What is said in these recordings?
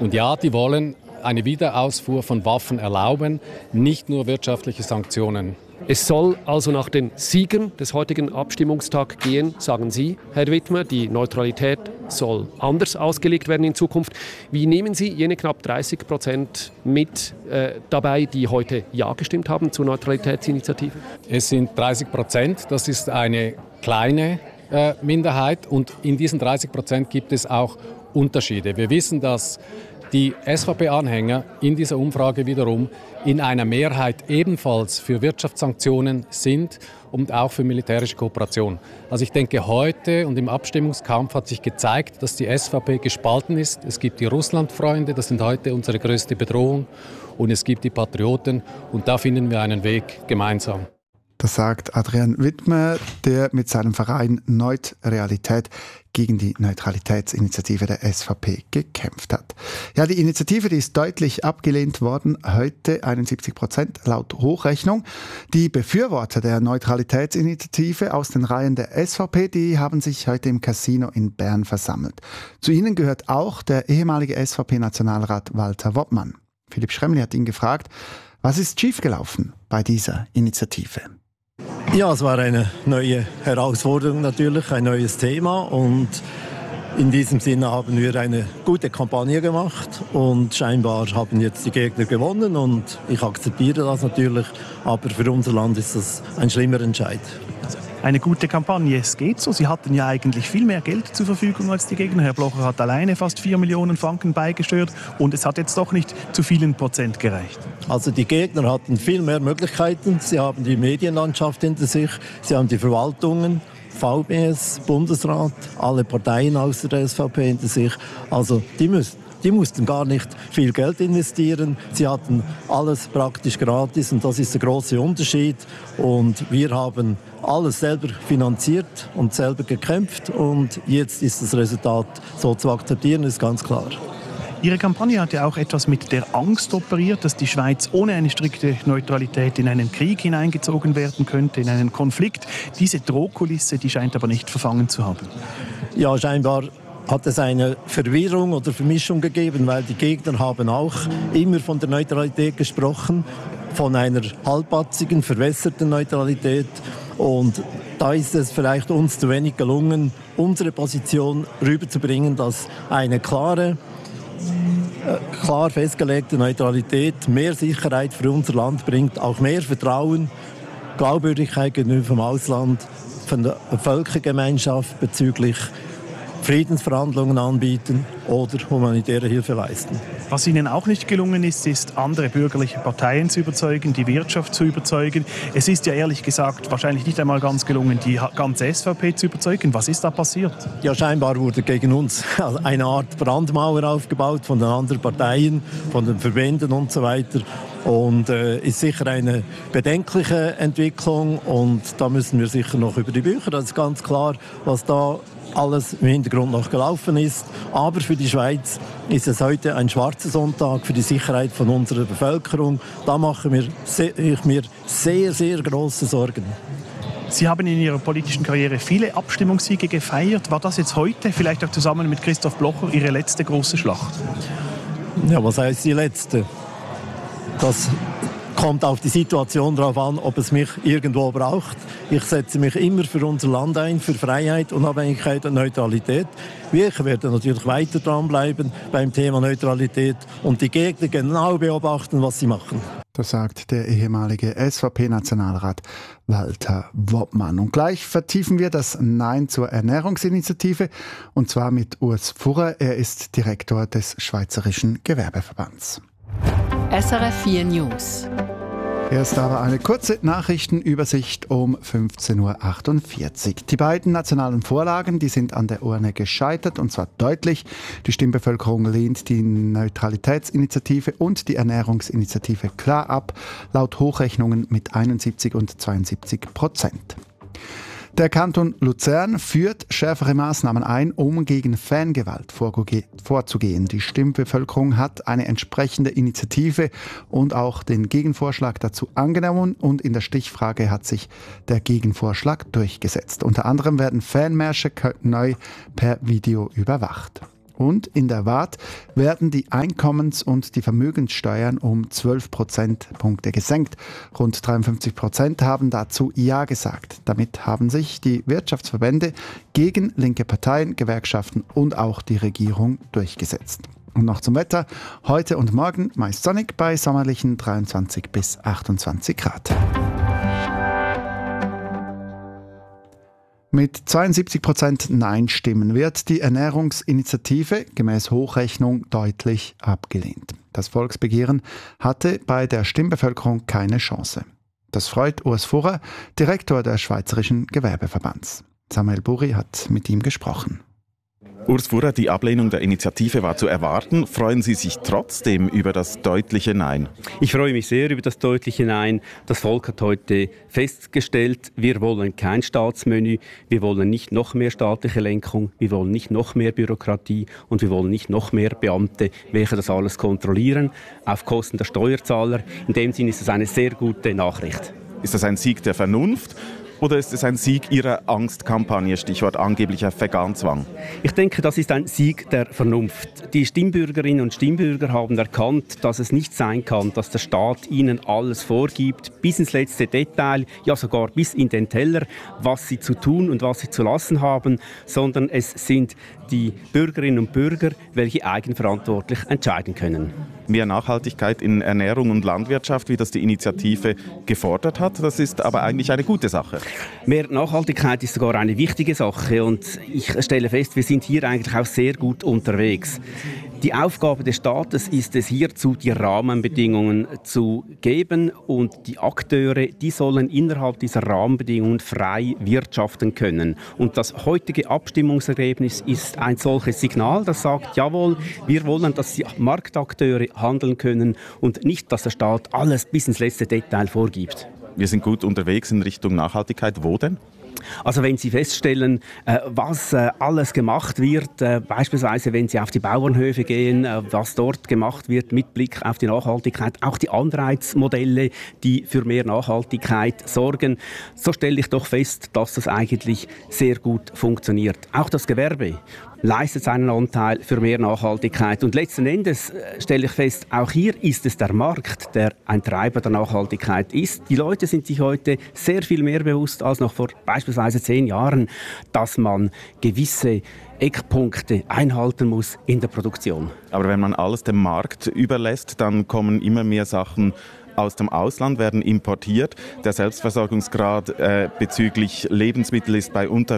Und ja, die wollen eine Wiederausfuhr von Waffen erlauben, nicht nur wirtschaftliche Sanktionen. Es soll also nach den Siegern des heutigen Abstimmungstags gehen, sagen Sie, Herr Wittmer. Die Neutralität soll anders ausgelegt werden in Zukunft. Wie nehmen Sie jene knapp 30% mit dabei, die heute Ja gestimmt haben zur Neutralitätsinitiative? Es sind 30%, das ist eine kleine Minderheit und in diesen 30% gibt es auch Unterschiede. Wir wissen, dass die SVP-Anhänger in dieser Umfrage wiederum in einer Mehrheit ebenfalls für Wirtschaftssanktionen sind und auch für militärische Kooperation. Also ich denke, heute und im Abstimmungskampf hat sich gezeigt, dass die SVP gespalten ist. Es gibt die Russlandfreunde, das sind heute unsere größte Bedrohung, und es gibt die Patrioten, und da finden wir einen Weg gemeinsam. Das sagt Adrian Wittmer, der mit seinem Verein Neutralität gegen die Neutralitätsinitiative der SVP gekämpft hat. Ja, die Initiative, die ist deutlich abgelehnt worden, heute 71% laut Hochrechnung. Die Befürworter der Neutralitätsinitiative aus den Reihen der SVP, die haben sich heute im Casino in Bern versammelt. Zu ihnen gehört auch der ehemalige SVP-Nationalrat Walter Woppmann. Philipp Schremli hat ihn gefragt, was ist schiefgelaufen bei dieser Initiative? Ja, es war eine neue Herausforderung natürlich, ein neues Thema, und in diesem Sinne haben wir eine gute Kampagne gemacht und scheinbar haben jetzt die Gegner gewonnen, und ich akzeptiere das natürlich, aber für unser Land ist das ein schlimmer Entscheid. Eine gute Kampagne, es geht so. Sie hatten ja eigentlich viel mehr Geld zur Verfügung als die Gegner. Herr Blocher hat alleine fast 4 Millionen Franken beigesteuert und es hat jetzt doch nicht zu vielen Prozent gereicht. Also die Gegner hatten viel mehr Möglichkeiten. Sie haben die Medienlandschaft hinter sich, sie haben die Verwaltungen, VBS, Bundesrat, alle Parteien außer der SVP hinter sich. Also die mussten gar nicht viel Geld investieren. Sie hatten alles praktisch gratis, und das ist der große Unterschied. Und wir haben alles selber finanziert und selber gekämpft, und jetzt ist das Resultat so zu akzeptieren, ist ganz klar. Ihre Kampagne hat ja auch etwas mit der Angst operiert, dass die Schweiz ohne eine strikte Neutralität in einen Krieg hineingezogen werden könnte, in einen Konflikt. Diese Drohkulisse, die scheint aber nicht verfangen zu haben. Ja, scheinbar hat es eine Verwirrung oder Vermischung gegeben, weil die Gegner haben auch immer von der Neutralität gesprochen, von einer halbpatzigen, verwässerten Neutralität. Und da ist es vielleicht uns zu wenig gelungen, unsere Position rüberzubringen, dass eine klar festgelegte Neutralität mehr Sicherheit für unser Land bringt, auch mehr Vertrauen, Glaubwürdigkeit gegenüber vom Ausland, von der Völkergemeinschaft bezüglich Friedensverhandlungen anbieten oder humanitäre Hilfe leisten. Was Ihnen auch nicht gelungen ist, ist, andere bürgerliche Parteien zu überzeugen, die Wirtschaft zu überzeugen. Es ist ja ehrlich gesagt wahrscheinlich nicht einmal ganz gelungen, die ganze SVP zu überzeugen. Was ist da passiert? Ja, scheinbar wurde gegen uns eine Art Brandmauer aufgebaut von den anderen Parteien, von den Verbänden und so weiter. Und ist sicher eine bedenkliche Entwicklung, und da müssen wir sicher noch über die Bücher. Das ist ganz klar, was da alles im Hintergrund noch gelaufen ist. Aber für die Schweiz ist es heute ein schwarzer Sonntag für die Sicherheit von unserer Bevölkerung. Da mache ich mir sehr, sehr große Sorgen. Sie haben in Ihrer politischen Karriere viele Abstimmungssiege gefeiert. War das jetzt heute, vielleicht auch zusammen mit Christoph Blocher, Ihre letzte große Schlacht? Ja, was heißt die letzte? Das kommt auf die Situation drauf an, ob es mich irgendwo braucht. Ich setze mich immer für unser Land ein, für Freiheit, Unabhängigkeit und Neutralität. Ich werde natürlich weiter dranbleiben beim Thema Neutralität und die Gegner genau beobachten, was sie machen. Das sagt der ehemalige SVP-Nationalrat Walter Woppmann. Und gleich vertiefen wir das Nein zur Ernährungsinitiative, und zwar mit Urs Furrer. Er ist Direktor des Schweizerischen Gewerbeverbands. SRF 4 News. Erst aber eine kurze Nachrichtenübersicht um 15.48 Uhr. Die beiden nationalen Vorlagen, die sind an der Urne gescheitert, und zwar deutlich. Die Stimmbevölkerung lehnt die Neutralitätsinitiative und die Ernährungsinitiative klar ab, laut Hochrechnungen mit 71 und 72%. Der Kanton Luzern führt schärfere Maßnahmen ein, um gegen Fangewalt vorzugehen. Die Stimmbevölkerung hat eine entsprechende Initiative und auch den Gegenvorschlag dazu angenommen, und in der Stichfrage hat sich der Gegenvorschlag durchgesetzt. Unter anderem werden Fanmärsche neu per Video überwacht. Und in der Waadt werden die Einkommens- und die Vermögenssteuern um 12 Prozentpunkte gesenkt. Rund 53% haben dazu Ja gesagt. Damit haben sich die Wirtschaftsverbände gegen linke Parteien, Gewerkschaften und auch die Regierung durchgesetzt. Und noch zum Wetter. Heute und morgen meist sonnig bei sommerlichen 23 bis 28 Grad. Mit 72% Nein-Stimmen wird die Ernährungsinitiative gemäß Hochrechnung deutlich abgelehnt. Das Volksbegehren hatte bei der Stimmbevölkerung keine Chance. Das freut Urs Furrer, Direktor des Schweizerischen Gewerbeverbands. Samuel Buri hat mit ihm gesprochen. Urs Furrer, die Ablehnung der Initiative war zu erwarten. Freuen Sie sich trotzdem über das deutliche Nein? Ich freue mich sehr über das deutliche Nein. Das Volk hat heute festgestellt, wir wollen kein Staatsmenü, wir wollen nicht noch mehr staatliche Lenkung, wir wollen nicht noch mehr Bürokratie und wir wollen nicht noch mehr Beamte, welche das alles kontrollieren, auf Kosten der Steuerzahler. In dem Sinne ist es eine sehr gute Nachricht. Ist das ein Sieg der Vernunft? Oder ist es ein Sieg Ihrer Angstkampagne, Stichwort angeblicher Veganzwang? Ich denke, das ist ein Sieg der Vernunft. Die Stimmbürgerinnen und Stimmbürger haben erkannt, dass es nicht sein kann, dass der Staat ihnen alles vorgibt, bis ins letzte Detail, ja sogar bis in den Teller, was sie zu tun und was sie zu lassen haben, sondern es sind die Bürgerinnen und Bürger, welche eigenverantwortlich entscheiden können. Mehr Nachhaltigkeit in Ernährung und Landwirtschaft, wie das die Initiative gefordert hat, das ist aber eigentlich eine gute Sache. Mehr Nachhaltigkeit ist sogar eine wichtige Sache und ich stelle fest, wir sind hier eigentlich auch sehr gut unterwegs. Die Aufgabe des Staates ist es, hierzu die Rahmenbedingungen zu geben und die Akteure, die sollen innerhalb dieser Rahmenbedingungen frei wirtschaften können. Und das heutige Abstimmungsergebnis ist ein solches Signal, das sagt, jawohl, wir wollen, dass die Marktakteure handeln können und nicht, dass der Staat alles bis ins letzte Detail vorgibt. Wir sind gut unterwegs in Richtung Nachhaltigkeit. Wo denn? Also wenn Sie feststellen, was alles gemacht wird, beispielsweise wenn Sie auf die Bauernhöfe gehen, was dort gemacht wird mit Blick auf die Nachhaltigkeit, auch die Anreizmodelle, die für mehr Nachhaltigkeit sorgen, so stelle ich doch fest, dass das eigentlich sehr gut funktioniert. Auch das Gewerbe leistet seinen Anteil für mehr Nachhaltigkeit. Und letzten Endes stelle ich fest, auch hier ist es der Markt, der ein Treiber der Nachhaltigkeit ist. Die Leute sind sich heute sehr viel mehr bewusst als noch vor beispielsweise 10 Jahren, dass man gewisse Eckpunkte einhalten muss in der Produktion. Aber wenn man alles dem Markt überlässt, dann kommen immer mehr Sachen aus dem Ausland, werden importiert. Der Selbstversorgungsgrad bezüglich Lebensmittel ist bei unter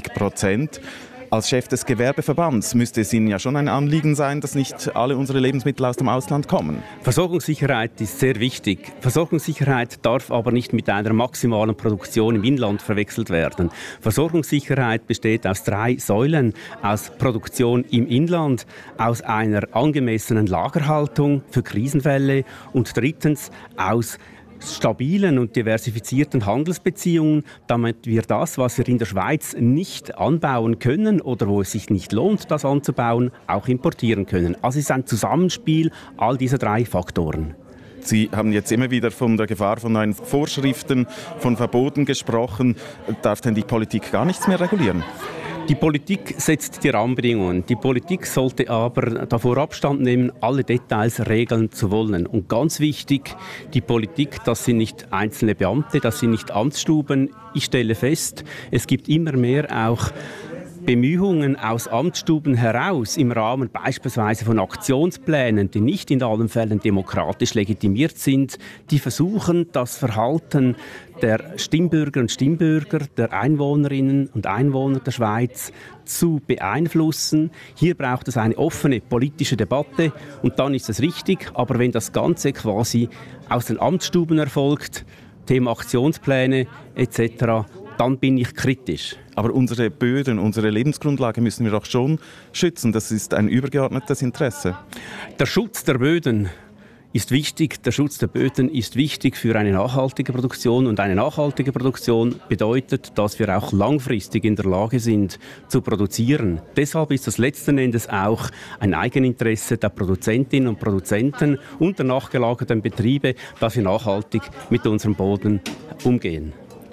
50%. Als Chef des Gewerbeverbands müsste es Ihnen ja schon ein Anliegen sein, dass nicht alle unsere Lebensmittel aus dem Ausland kommen. Versorgungssicherheit ist sehr wichtig. Versorgungssicherheit darf aber nicht mit einer maximalen Produktion im Inland verwechselt werden. Versorgungssicherheit besteht aus 3 Säulen: aus Produktion im Inland, aus einer angemessenen Lagerhaltung für Krisenfälle und drittens aus stabilen und diversifizierten Handelsbeziehungen, damit wir das, was wir in der Schweiz nicht anbauen können oder wo es sich nicht lohnt, das anzubauen, auch importieren können. Also es ist ein Zusammenspiel all dieser 3 Faktoren. Sie haben jetzt immer wieder von der Gefahr von neuen Vorschriften, von Verboten gesprochen. Darf denn die Politik gar nichts mehr regulieren? Die Politik setzt die Rahmenbedingungen. Die Politik sollte aber davor Abstand nehmen, alle Details regeln zu wollen. Und ganz wichtig, die Politik, das sind nicht einzelne Beamte, das sind nicht Amtsstuben. Ich stelle fest, es gibt immer mehr auch Bemühungen aus Amtsstuben heraus im Rahmen beispielsweise von Aktionsplänen, die nicht in allen Fällen demokratisch legitimiert sind, die versuchen, das Verhalten der Stimmbürger und Stimmbürger, der Einwohnerinnen und Einwohner der Schweiz zu beeinflussen. Hier braucht es eine offene politische Debatte und dann ist es richtig. Aber wenn das Ganze quasi aus den Amtsstuben erfolgt, Thema Aktionspläne etc., dann bin ich kritisch. Aber unsere Böden, unsere Lebensgrundlage müssen wir doch schon schützen. Das ist ein übergeordnetes Interesse. Der Schutz der Böden ist wichtig. Der Schutz der Böden ist wichtig für eine nachhaltige Produktion. Und eine nachhaltige Produktion bedeutet, dass wir auch langfristig in der Lage sind, zu produzieren. Deshalb ist das letzten Endes auch ein Eigeninteresse der Produzentinnen und Produzenten und der nachgelagerten Betriebe, dass wir nachhaltig mit unserem Boden umgehen.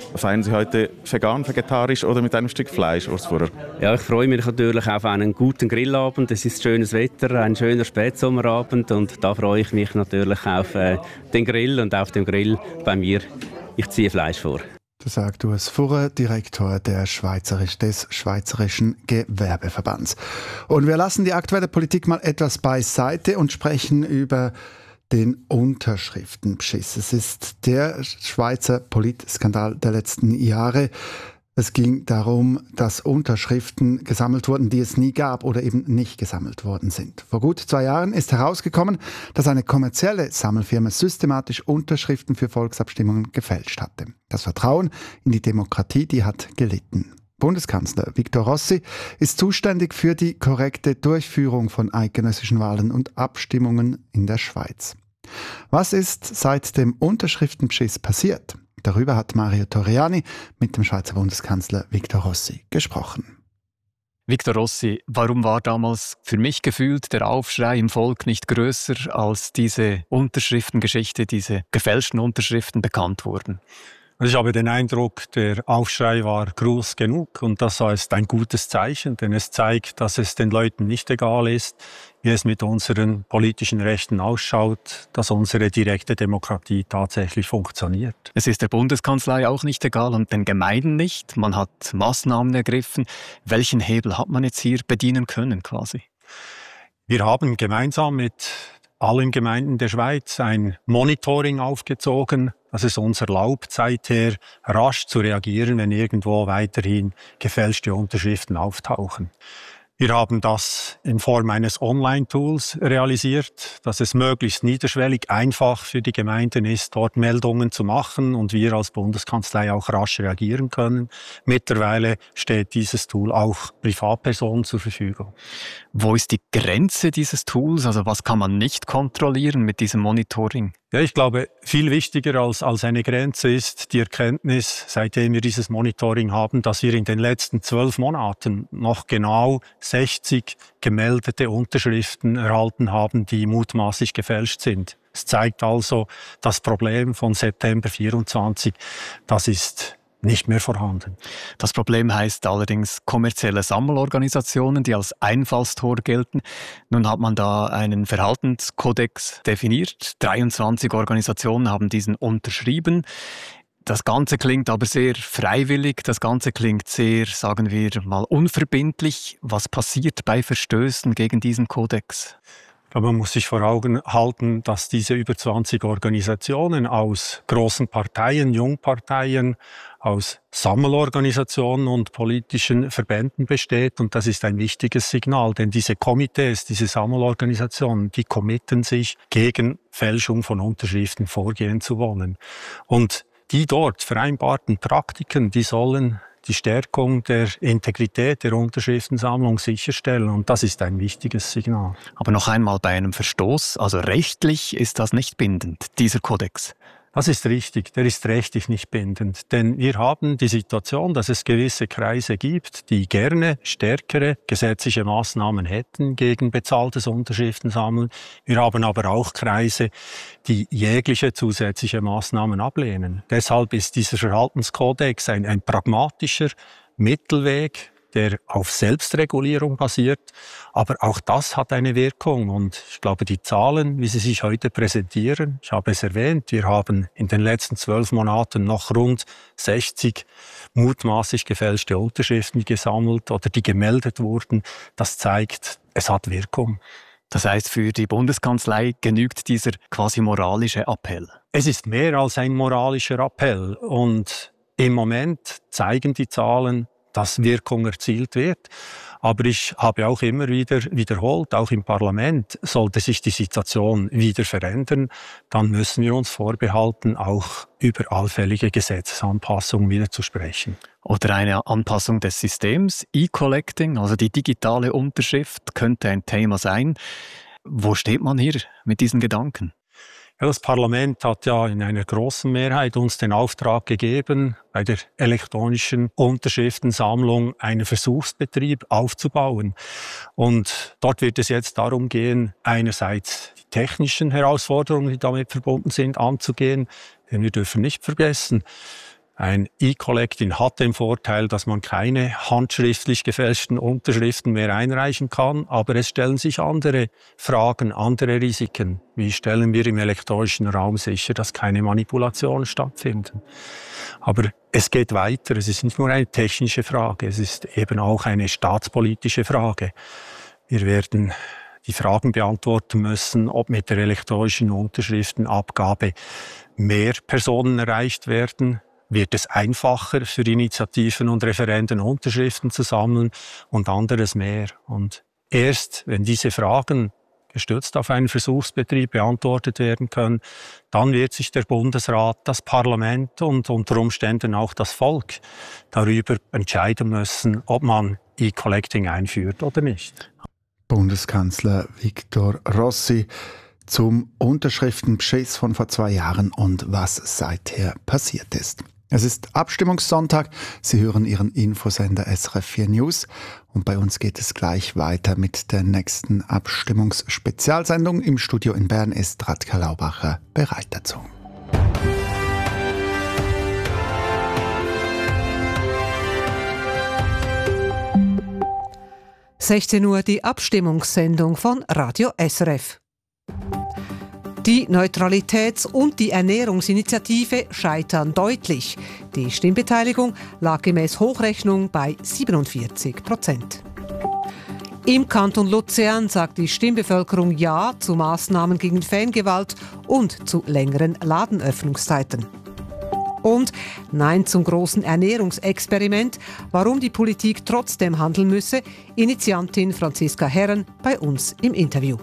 Feiern Sie heute vegan, vegetarisch oder mit einem Stück Fleisch, Urs Furrer? Ja, ich freue mich natürlich auf einen guten Grillabend. Es ist schönes Wetter, ein schöner Spätsommerabend und da freue ich mich natürlich auf den Grill und auf dem Grill bei mir. Ich ziehe Fleisch vor. Das sagt Urs Furrer, Direktor des Schweizerischen Gewerbeverbands. Und wir lassen die aktuelle Politik mal etwas beiseite und sprechen über den Unterschriftenbeschiss. Es ist der Schweizer Politskandal der letzten Jahre. Es ging darum, dass Unterschriften gesammelt wurden, die es nie gab oder eben nicht gesammelt worden sind. Vor gut 2 Jahren ist herausgekommen, dass eine kommerzielle Sammelfirma systematisch Unterschriften für Volksabstimmungen gefälscht hatte. Das Vertrauen in die Demokratie, die hat gelitten. Bundeskanzler Victor Rossi ist zuständig für die korrekte Durchführung von eidgenössischen Wahlen und Abstimmungen in der Schweiz. Was ist seit dem Unterschriftenbeschiss passiert? Darüber hat Mario Torriani mit dem Schweizer Bundeskanzler Victor Rossi gesprochen. Victor Rossi, warum war damals für mich gefühlt der Aufschrei im Volk nicht größer, als diese Unterschriftengeschichte, diese gefälschten Unterschriften bekannt wurden? Ich habe den Eindruck, der Aufschrei war groß genug und das ist ein gutes Zeichen, denn es zeigt, dass es den Leuten nicht egal ist, wie es mit unseren politischen Rechten ausschaut, dass unsere direkte Demokratie tatsächlich funktioniert. Es ist der Bundeskanzlei auch nicht egal und den Gemeinden nicht. Man hat Maßnahmen ergriffen. Welchen Hebel hat man jetzt hier bedienen können quasi? Wir haben gemeinsam mit allen Gemeinden der Schweiz ein Monitoring aufgezogen, das es uns erlaubt, seither rasch zu reagieren, wenn irgendwo weiterhin gefälschte Unterschriften auftauchen. Wir haben das in Form eines Online-Tools realisiert, dass es möglichst niederschwellig einfach für die Gemeinden ist, dort Meldungen zu machen und wir als Bundeskanzlei auch rasch reagieren können. Mittlerweile steht dieses Tool auch Privatpersonen zur Verfügung. Wo ist die Grenze dieses Tools? Also was kann man nicht kontrollieren mit diesem Monitoring? Ja, ich glaube, viel wichtiger als eine Grenze ist die Erkenntnis, seitdem wir dieses Monitoring haben, dass wir in den letzten 12 Monaten noch genau 60 gemeldete Unterschriften erhalten haben, die mutmaßlich gefälscht sind. Es zeigt also, das Problem von September 24, das ist nicht mehr vorhanden. Das Problem heißt allerdings kommerzielle Sammelorganisationen, die als Einfallstor gelten. Nun hat man da einen Verhaltenskodex definiert. 23 Organisationen haben diesen unterschrieben. Das Ganze klingt aber sehr freiwillig, das Ganze klingt sehr, sagen wir mal, unverbindlich. Was passiert bei Verstößen gegen diesen Kodex? Aber man muss sich vor Augen halten, dass diese über 20 Organisationen aus großen Parteien, Jungparteien, aus Sammelorganisationen und politischen Verbänden besteht. Und das ist ein wichtiges Signal, denn diese Komitees, diese Sammelorganisationen, die committen sich, gegen Fälschung von Unterschriften vorgehen zu wollen. Und die dort vereinbarten Praktiken, die sollen die Stärkung der Integrität der Unterschriftensammlung sicherstellen. Und das ist ein wichtiges Signal. Aber noch einmal, bei einem Verstoß, also rechtlich ist das nicht bindend, dieser Kodex? Das ist richtig, der ist rechtlich nicht bindend. Denn wir haben die Situation, dass es gewisse Kreise gibt, die gerne stärkere gesetzliche Maßnahmen hätten gegen bezahltes Unterschriftensammeln. Wir haben aber auch Kreise, die jegliche zusätzliche Maßnahmen ablehnen. Deshalb ist dieser Verhaltenskodex ein pragmatischer Mittelweg, der auf Selbstregulierung basiert. Aber auch das hat eine Wirkung. Und ich glaube, die Zahlen, wie sie sich heute präsentieren, ich habe es erwähnt, wir haben in den letzten 12 Monaten noch rund 60 mutmaßlich gefälschte Unterschriften gesammelt oder die gemeldet wurden. Das zeigt, es hat Wirkung. Das heißt, für die Bundeskanzlei genügt dieser quasi moralische Appell? Es ist mehr als ein moralischer Appell. Und im Moment zeigen die Zahlen, dass Wirkung erzielt wird. Aber ich habe auch immer wieder wiederholt, auch im Parlament, sollte sich die Situation wieder verändern, dann müssen wir uns vorbehalten, auch über allfällige Gesetzesanpassungen wieder zu sprechen. Oder eine Anpassung des Systems, E-Collecting, also die digitale Unterschrift, könnte ein Thema sein. Wo steht man hier mit diesen Gedanken? Ja, das Parlament hat ja in einer großen Mehrheit uns den Auftrag gegeben, bei der elektronischen Unterschriftensammlung einen Versuchsbetrieb aufzubauen. Und dort wird es jetzt darum gehen, einerseits die technischen Herausforderungen, die damit verbunden sind, anzugehen. Denn wir dürfen nicht vergessen, Ein E-Collecting hat den Vorteil, dass man keine handschriftlich gefälschten Unterschriften mehr einreichen kann, aber es stellen sich andere Fragen, andere Risiken. Wie stellen wir im elektronischen Raum sicher, dass keine Manipulationen stattfinden? Aber es geht weiter. Es ist nicht nur eine technische Frage, es ist eben auch eine staatspolitische Frage. Wir werden die Fragen beantworten müssen, ob mit der elektronischen Unterschriftenabgabe mehr Personen erreicht werden. Wird es einfacher für Initiativen und Referenden Unterschriften zu sammeln und anderes mehr. Und erst wenn diese Fragen gestützt auf einen Versuchsbetrieb beantwortet werden können, dann wird sich der Bundesrat, das Parlament und unter Umständen auch das Volk darüber entscheiden müssen, ob man E-Collecting einführt oder nicht. Bundeskanzler Victor Rossi zum Unterschriftenbeschiss von vor 2 Jahren und was seither passiert ist. Es ist Abstimmungssonntag. Sie hören Ihren Infosender SRF 4 News. Und bei uns geht es gleich weiter mit der nächsten Abstimmungsspezialsendung. Im Studio in Bern ist Radka Laubacher bereit dazu. (16 Uhr) die Abstimmungssendung von Radio SRF. Die Neutralitäts- und die Ernährungsinitiative scheitern deutlich. Die Stimmbeteiligung lag gemäß Hochrechnung bei 47%. Im Kanton Luzern sagt die Stimmbevölkerung Ja zu Maßnahmen gegen Fangewalt und zu längeren Ladenöffnungszeiten. Und Nein zum großen Ernährungsexperiment, warum die Politik trotzdem handeln müsse, Initiantin Franziska Herren bei uns im Interview.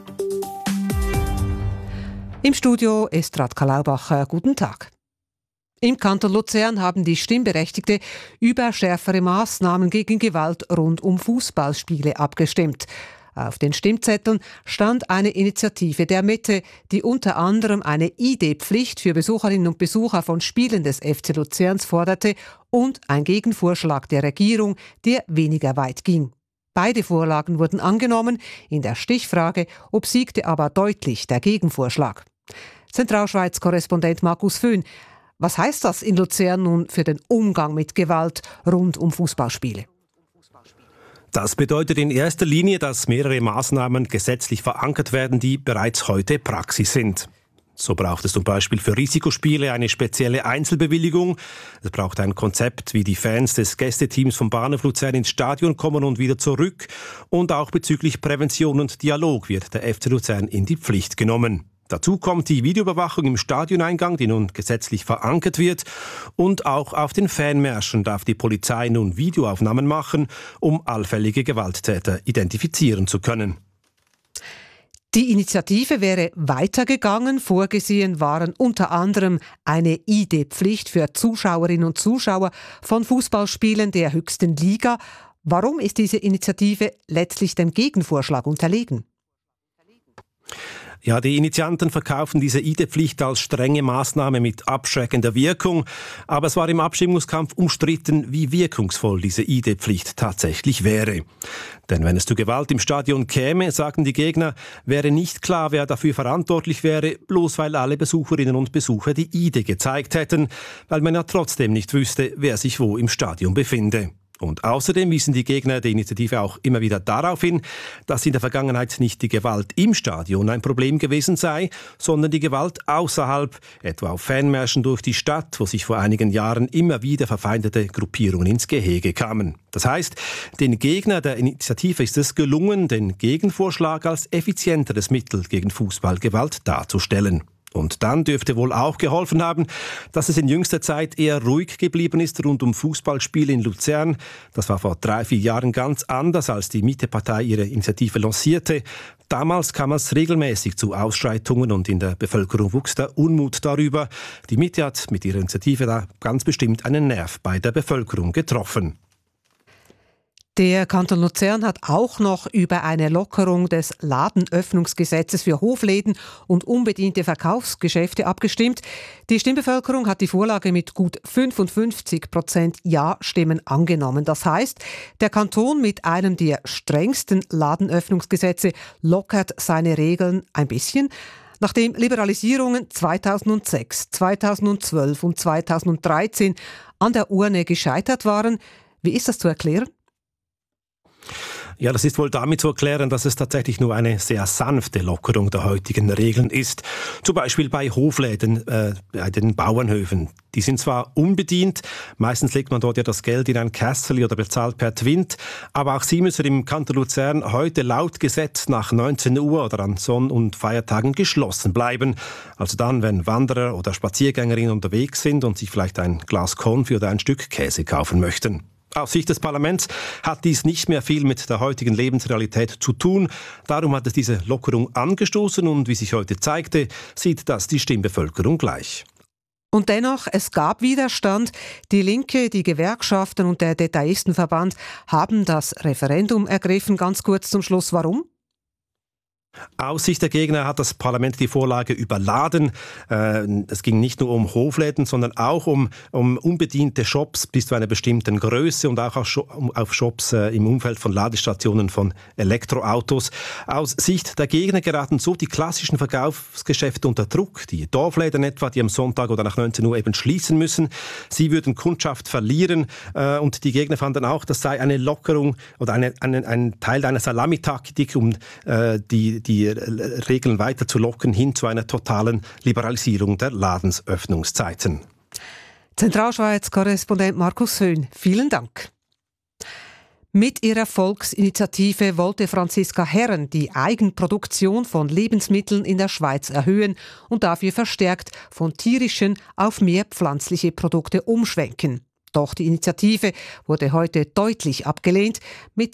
Im Studio ist Radka Laubacher. Guten Tag. Im Kanton Luzern haben die Stimmberechtigte über schärfere Maßnahmen gegen Gewalt rund um Fußballspiele abgestimmt. Auf den Stimmzetteln stand eine Initiative der Mitte, die unter anderem eine ID-Pflicht für Besucherinnen und Besucher von Spielen des FC Luzerns forderte und ein Gegenvorschlag der Regierung, der weniger weit ging. Beide Vorlagen wurden angenommen. In der Stichfrage obsiegte aber deutlich der Gegenvorschlag. Zentralschweiz-Korrespondent Markus Föhn. Was heißt das in Luzern nun für den Umgang mit Gewalt rund um Fußballspiele? Das bedeutet in erster Linie, dass mehrere Maßnahmen gesetzlich verankert werden, die bereits heute Praxis sind. So braucht es zum Beispiel für Risikospiele eine spezielle Einzelbewilligung. Es braucht ein Konzept, wie die Fans des Gästeteams vom Bahnhof Luzern ins Stadion kommen und wieder zurück. Und auch bezüglich Prävention und Dialog wird der FC Luzern in die Pflicht genommen. Dazu kommt die Videoüberwachung im Stadioneingang, die nun gesetzlich verankert wird. Und auch auf den Fanmärschen darf die Polizei nun Videoaufnahmen machen, um allfällige Gewalttäter identifizieren zu können. Die Initiative wäre weitergegangen. Vorgesehen waren unter anderem eine ID-Pflicht für Zuschauerinnen und Zuschauer von Fußballspielen der höchsten Liga. Warum ist diese Initiative letztlich dem Gegenvorschlag unterlegen? Ja, die Initianten verkaufen diese ID-Pflicht als strenge Maßnahme mit abschreckender Wirkung. Aber es war im Abstimmungskampf umstritten, wie wirkungsvoll diese ID-Pflicht tatsächlich wäre. Denn wenn es zu Gewalt im Stadion käme, sagten die Gegner, wäre nicht klar, wer dafür verantwortlich wäre, bloß weil alle Besucherinnen und Besucher die ID gezeigt hätten, weil man ja trotzdem nicht wüsste, wer sich wo im Stadion befinde. Und außerdem wiesen die Gegner der Initiative auch immer wieder darauf hin, dass in der Vergangenheit nicht die Gewalt im Stadion ein Problem gewesen sei, sondern die Gewalt außerhalb, etwa auf Fanmärschen durch die Stadt, wo sich vor einigen Jahren immer wieder verfeindete Gruppierungen ins Gehege kamen. Das heißt, den Gegner der Initiative ist es gelungen, den Gegenvorschlag als effizienteres Mittel gegen Fußballgewalt darzustellen. Und dann dürfte wohl auch geholfen haben, dass es in jüngster Zeit eher ruhig geblieben ist rund um Fußballspiele in Luzern. Das war vor 3-4 Jahren ganz anders, als die Mitte-Partei ihre Initiative lancierte. Damals kam es regelmäßig zu Ausschreitungen und in der Bevölkerung wuchs der Unmut darüber. Die Mitte hat mit ihrer Initiative da ganz bestimmt einen Nerv bei der Bevölkerung getroffen. Der Kanton Luzern hat auch noch über eine Lockerung des Ladenöffnungsgesetzes für Hofläden und unbediente Verkaufsgeschäfte abgestimmt. Die Stimmbevölkerung hat die Vorlage mit gut 55% Ja-Stimmen angenommen. Das heißt, der Kanton mit einem der strengsten Ladenöffnungsgesetze lockert seine Regeln ein bisschen. Nachdem Liberalisierungen 2006, 2012 und 2013 an der Urne gescheitert waren, wie ist das zu erklären? Ja, das ist wohl damit zu erklären, dass es tatsächlich nur eine sehr sanfte Lockerung der heutigen Regeln ist. Zum Beispiel bei Hofläden, bei den Bauernhöfen. Die sind zwar unbedient, meistens legt man dort ja das Geld in ein Kässeli oder bezahlt per Twint, aber auch sie müssen im Kanton Luzern heute laut Gesetz nach 19 Uhr oder an Sonn- und Feiertagen geschlossen bleiben. Also dann, wenn Wanderer oder Spaziergängerinnen unterwegs sind und sich vielleicht ein Glas Konfi oder ein Stück Käse kaufen möchten. Aus Sicht des Parlaments hat dies nicht mehr viel mit der heutigen Lebensrealität zu tun. Darum hat es diese Lockerung angestoßen und wie sich heute zeigte, sieht das die Stimmbevölkerung gleich. Und dennoch, es gab Widerstand. Die Linke, die Gewerkschaften und der Detaistenverband haben das Referendum ergriffen. Ganz kurz zum Schluss, warum? Aus Sicht der Gegner hat das Parlament die Vorlage überladen. Es ging nicht nur um Hofläden, sondern auch um unbediente Shops bis zu einer bestimmten Größe und auch auf Shops im Umfeld von Ladestationen von Elektroautos. Aus Sicht der Gegner geraten so die klassischen Verkaufsgeschäfte unter Druck. Die Dorfläden etwa, die am Sonntag oder nach 19 Uhr eben schließen müssen. Sie würden Kundschaft verlieren und die Gegner fanden auch, das sei eine Lockerung oder ein Teil einer Salamitaktik, um die Regeln weiter zu locken, hin zu einer totalen Liberalisierung der Ladensöffnungszeiten. Zentralschweiz-Korrespondent Markus Höhn, vielen Dank. Mit ihrer Volksinitiative wollte Franziska Herren die Eigenproduktion von Lebensmitteln in der Schweiz erhöhen und dafür verstärkt von tierischen auf mehr pflanzliche Produkte umschwenken. Doch die Initiative wurde heute deutlich abgelehnt mit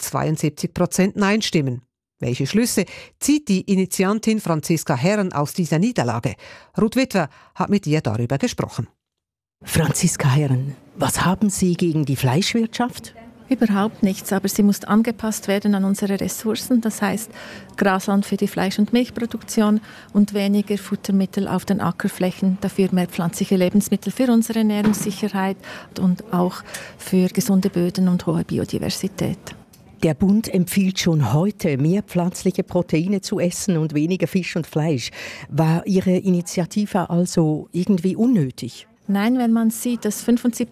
72% Nein-Stimmen. Welche Schlüsse zieht die Initiantin Franziska Herren aus dieser Niederlage? Ruth Witwer hat mit ihr darüber gesprochen. Franziska Herren, was haben Sie gegen die Fleischwirtschaft? Überhaupt nichts, aber sie muss angepasst werden an unsere Ressourcen. Das heißt Grasland für die Fleisch- und Milchproduktion und weniger Futtermittel auf den Ackerflächen, dafür mehr pflanzliche Lebensmittel für unsere Ernährungssicherheit und auch für gesunde Böden und hohe Biodiversität. Der Bund empfiehlt schon heute, mehr pflanzliche Proteine zu essen und weniger Fisch und Fleisch. War Ihre Initiative also irgendwie unnötig? Nein, wenn man sieht, dass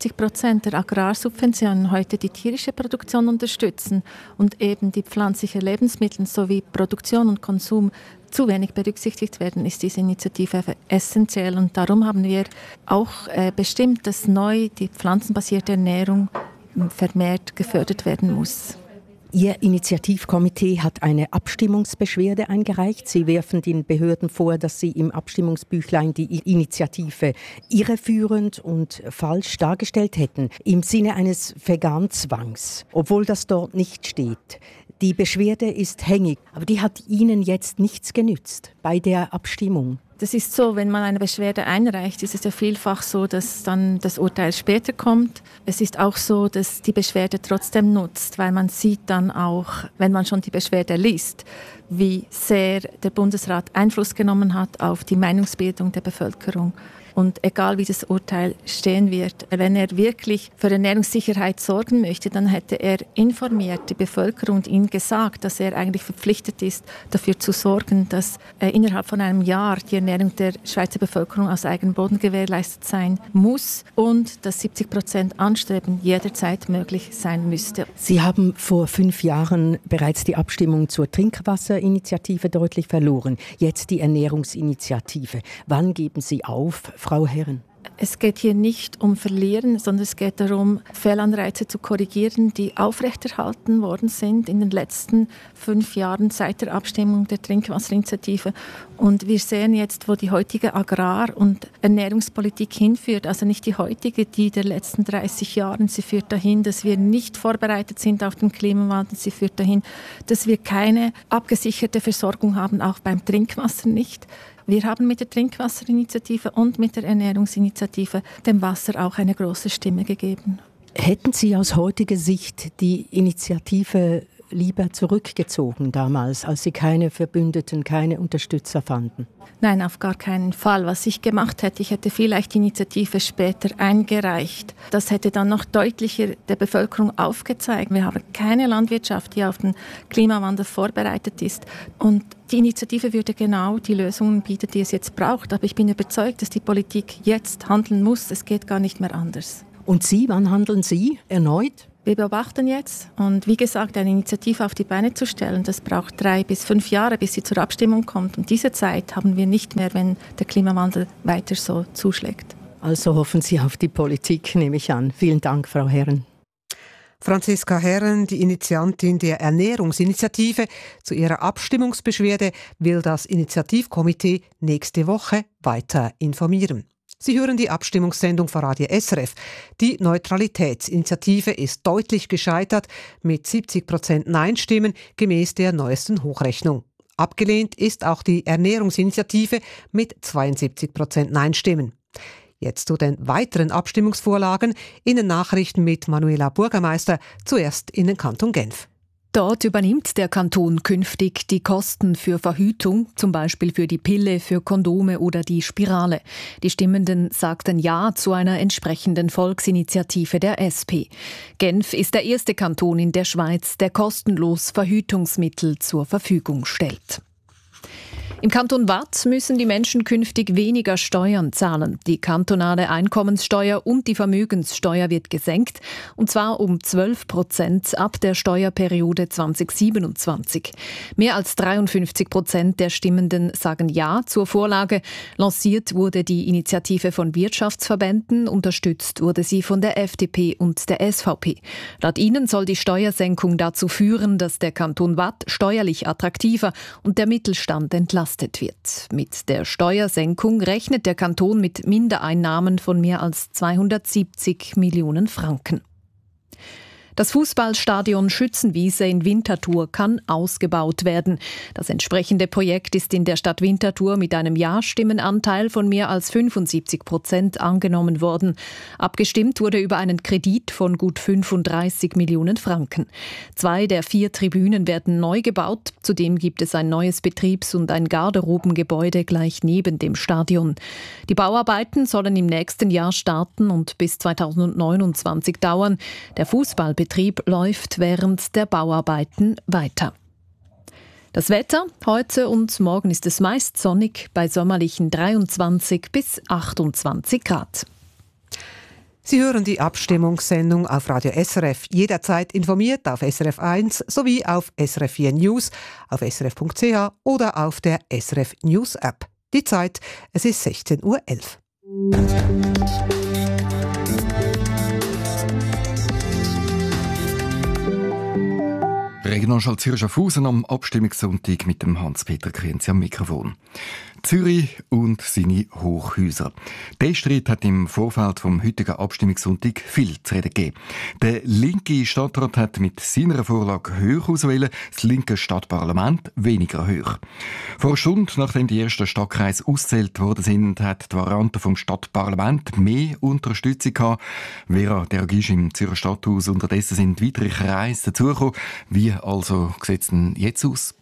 75% der Agrarsubventionen heute die tierische Produktion unterstützen und eben die pflanzlichen Lebensmittel sowie Produktion und Konsum zu wenig berücksichtigt werden, ist diese Initiative essentiell. Und darum haben wir auch bestimmt, dass neu die pflanzenbasierte Ernährung vermehrt gefördert werden muss. Ihr Initiativkomitee hat eine Abstimmungsbeschwerde eingereicht. Sie werfen den Behörden vor, dass sie im Abstimmungsbüchlein die Initiative irreführend und falsch dargestellt hätten, im Sinne eines Veganzwangs, obwohl das dort nicht steht. Die Beschwerde ist hängig, aber die hat Ihnen jetzt nichts genützt bei der Abstimmung. Das ist so, wenn man eine Beschwerde einreicht, ist es ja vielfach so, dass dann das Urteil später kommt. Es ist auch so, dass die Beschwerde trotzdem nutzt, weil man sieht dann auch, wenn man schon die Beschwerde liest, wie sehr der Bundesrat Einfluss genommen hat auf die Meinungsbildung der Bevölkerung. Und egal wie das Urteil stehen wird, wenn er wirklich für Ernährungssicherheit sorgen möchte, dann hätte er informiert die Bevölkerung und ihnen gesagt, dass er eigentlich verpflichtet ist, dafür zu sorgen, dass innerhalb von einem Jahr die Ernährung der Schweizer Bevölkerung aus eigenem Boden gewährleistet sein muss und dass 70% Anstreben jederzeit möglich sein müsste. Sie haben vor 5 Jahren bereits die Abstimmung zur Trinkwasserinitiative deutlich verloren. Jetzt die Ernährungsinitiative. Wann geben Sie auf, Frau Herren? Es geht hier nicht um Verlieren, sondern es geht darum, Fehlanreize zu korrigieren, die aufrechterhalten worden sind in den letzten 5 Jahren seit der Abstimmung der Trinkwasserinitiative. Und wir sehen jetzt, wo die heutige Agrar- und Ernährungspolitik hinführt. Also nicht die heutige, die der letzten 30 Jahre. Sie führt dahin, dass wir nicht vorbereitet sind auf den Klimawandel. Sie führt dahin, dass wir keine abgesicherte Versorgung haben, auch beim Trinkwasser nicht. Wir haben mit der Trinkwasserinitiative und mit der Ernährungsinitiative dem Wasser auch eine große Stimme gegeben. Hätten Sie aus heutiger Sicht die Initiative lieber zurückgezogen damals, als Sie keine Verbündeten, keine Unterstützer fanden? Nein, auf gar keinen Fall. Was ich gemacht hätte, ich hätte vielleicht die Initiative später eingereicht. Das hätte dann noch deutlicher der Bevölkerung aufgezeigt. Wir haben keine Landwirtschaft, die auf den Klimawandel vorbereitet ist. Und die Initiative würde genau die Lösungen bieten, die es jetzt braucht. Aber ich bin überzeugt, dass die Politik jetzt handeln muss. Es geht gar nicht mehr anders. Und Sie, wann handeln Sie erneut? Wir beobachten jetzt und wie gesagt, eine Initiative auf die Beine zu stellen, das braucht 3 bis 5 Jahre, bis sie zur Abstimmung kommt. Und diese Zeit haben wir nicht mehr, wenn der Klimawandel weiter so zuschlägt. Also hoffen Sie auf die Politik, nehme ich an. Vielen Dank, Frau Herren. Franziska Herren, die Initiantin der Ernährungsinitiative, zu ihrer Abstimmungsbeschwerde will das Initiativkomitee nächste Woche weiter informieren. Sie hören die Abstimmungssendung von Radio SRF. Die Neutralitätsinitiative ist deutlich gescheitert mit 70% Nein-Stimmen gemäß der neuesten Hochrechnung. Abgelehnt ist auch die Ernährungsinitiative mit 72% Nein-Stimmen. Jetzt zu den weiteren Abstimmungsvorlagen in den Nachrichten mit Manuela Bürgermeister, zuerst in den Kanton Genf. Dort übernimmt der Kanton künftig die Kosten für Verhütung, zum Beispiel für die Pille, für Kondome oder die Spirale. Die Stimmenden sagten Ja zu einer entsprechenden Volksinitiative der SP. Genf ist der erste Kanton in der Schweiz, der kostenlos Verhütungsmittel zur Verfügung stellt. Im Kanton Waadt müssen die Menschen künftig weniger Steuern zahlen. Die kantonale Einkommenssteuer und die Vermögenssteuer wird gesenkt, und zwar um 12% ab der Steuerperiode 2027. Mehr als 53% der Stimmenden sagen Ja zur Vorlage. Lanciert wurde die Initiative von Wirtschaftsverbänden, unterstützt wurde sie von der FDP und der SVP. Laut ihnen soll die Steuersenkung dazu führen, dass der Kanton Waadt steuerlich attraktiver und der Mittelstand entlastet wird. Mit der Steuersenkung rechnet der Kanton mit Mindereinnahmen von mehr als 270 Millionen Franken. Das Fußballstadion Schützenwiese in Winterthur kann ausgebaut werden. Das entsprechende Projekt ist in der Stadt Winterthur mit einem Ja-Stimmenanteil von mehr als 75% angenommen worden. Abgestimmt wurde über einen Kredit von gut 35 Millionen Franken. 2 der 4 Tribünen werden neu gebaut. Zudem gibt es ein neues Betriebs- und ein Garderobengebäude gleich neben dem Stadion. Die Bauarbeiten sollen im nächsten Jahr starten und bis 2029 dauern. Der Fußballbetrieb läuft während der Bauarbeiten weiter. Das Wetter: Heute und morgen ist es meist sonnig bei sommerlichen 23 bis 28 Grad. Sie hören die Abstimmungssendung auf Radio SRF. Jederzeit informiert auf SRF 1 sowie auf SRF 4 News, auf srf.ch oder auf der SRF News App. Die Zeit: es ist 16:11 Uhr. Regionalschall Zürich-Schaffhausen am Abstimmungssonntag mit dem Hans-Peter Krienzi am Mikrofon. Zürich und seine Hochhäuser. Der Streit hat im Vorfeld vom heutigen Abstimmungssonntag viel zu reden gegeben. Der linke Stadtrat hat mit seiner Vorlage höher auswählen, das linke Stadtparlament weniger hoch. Vor einer Stunde, nachdem die ersten Stadtkreise ausgezählt worden sind, hat die Variante vom Stadtparlament mehr Unterstützung gehabt. Vera Dergisch im Zürcher Stadthaus. Unterdessen sind weitere Kreise dazugekommen. Wie also sieht es denn jetzt aus?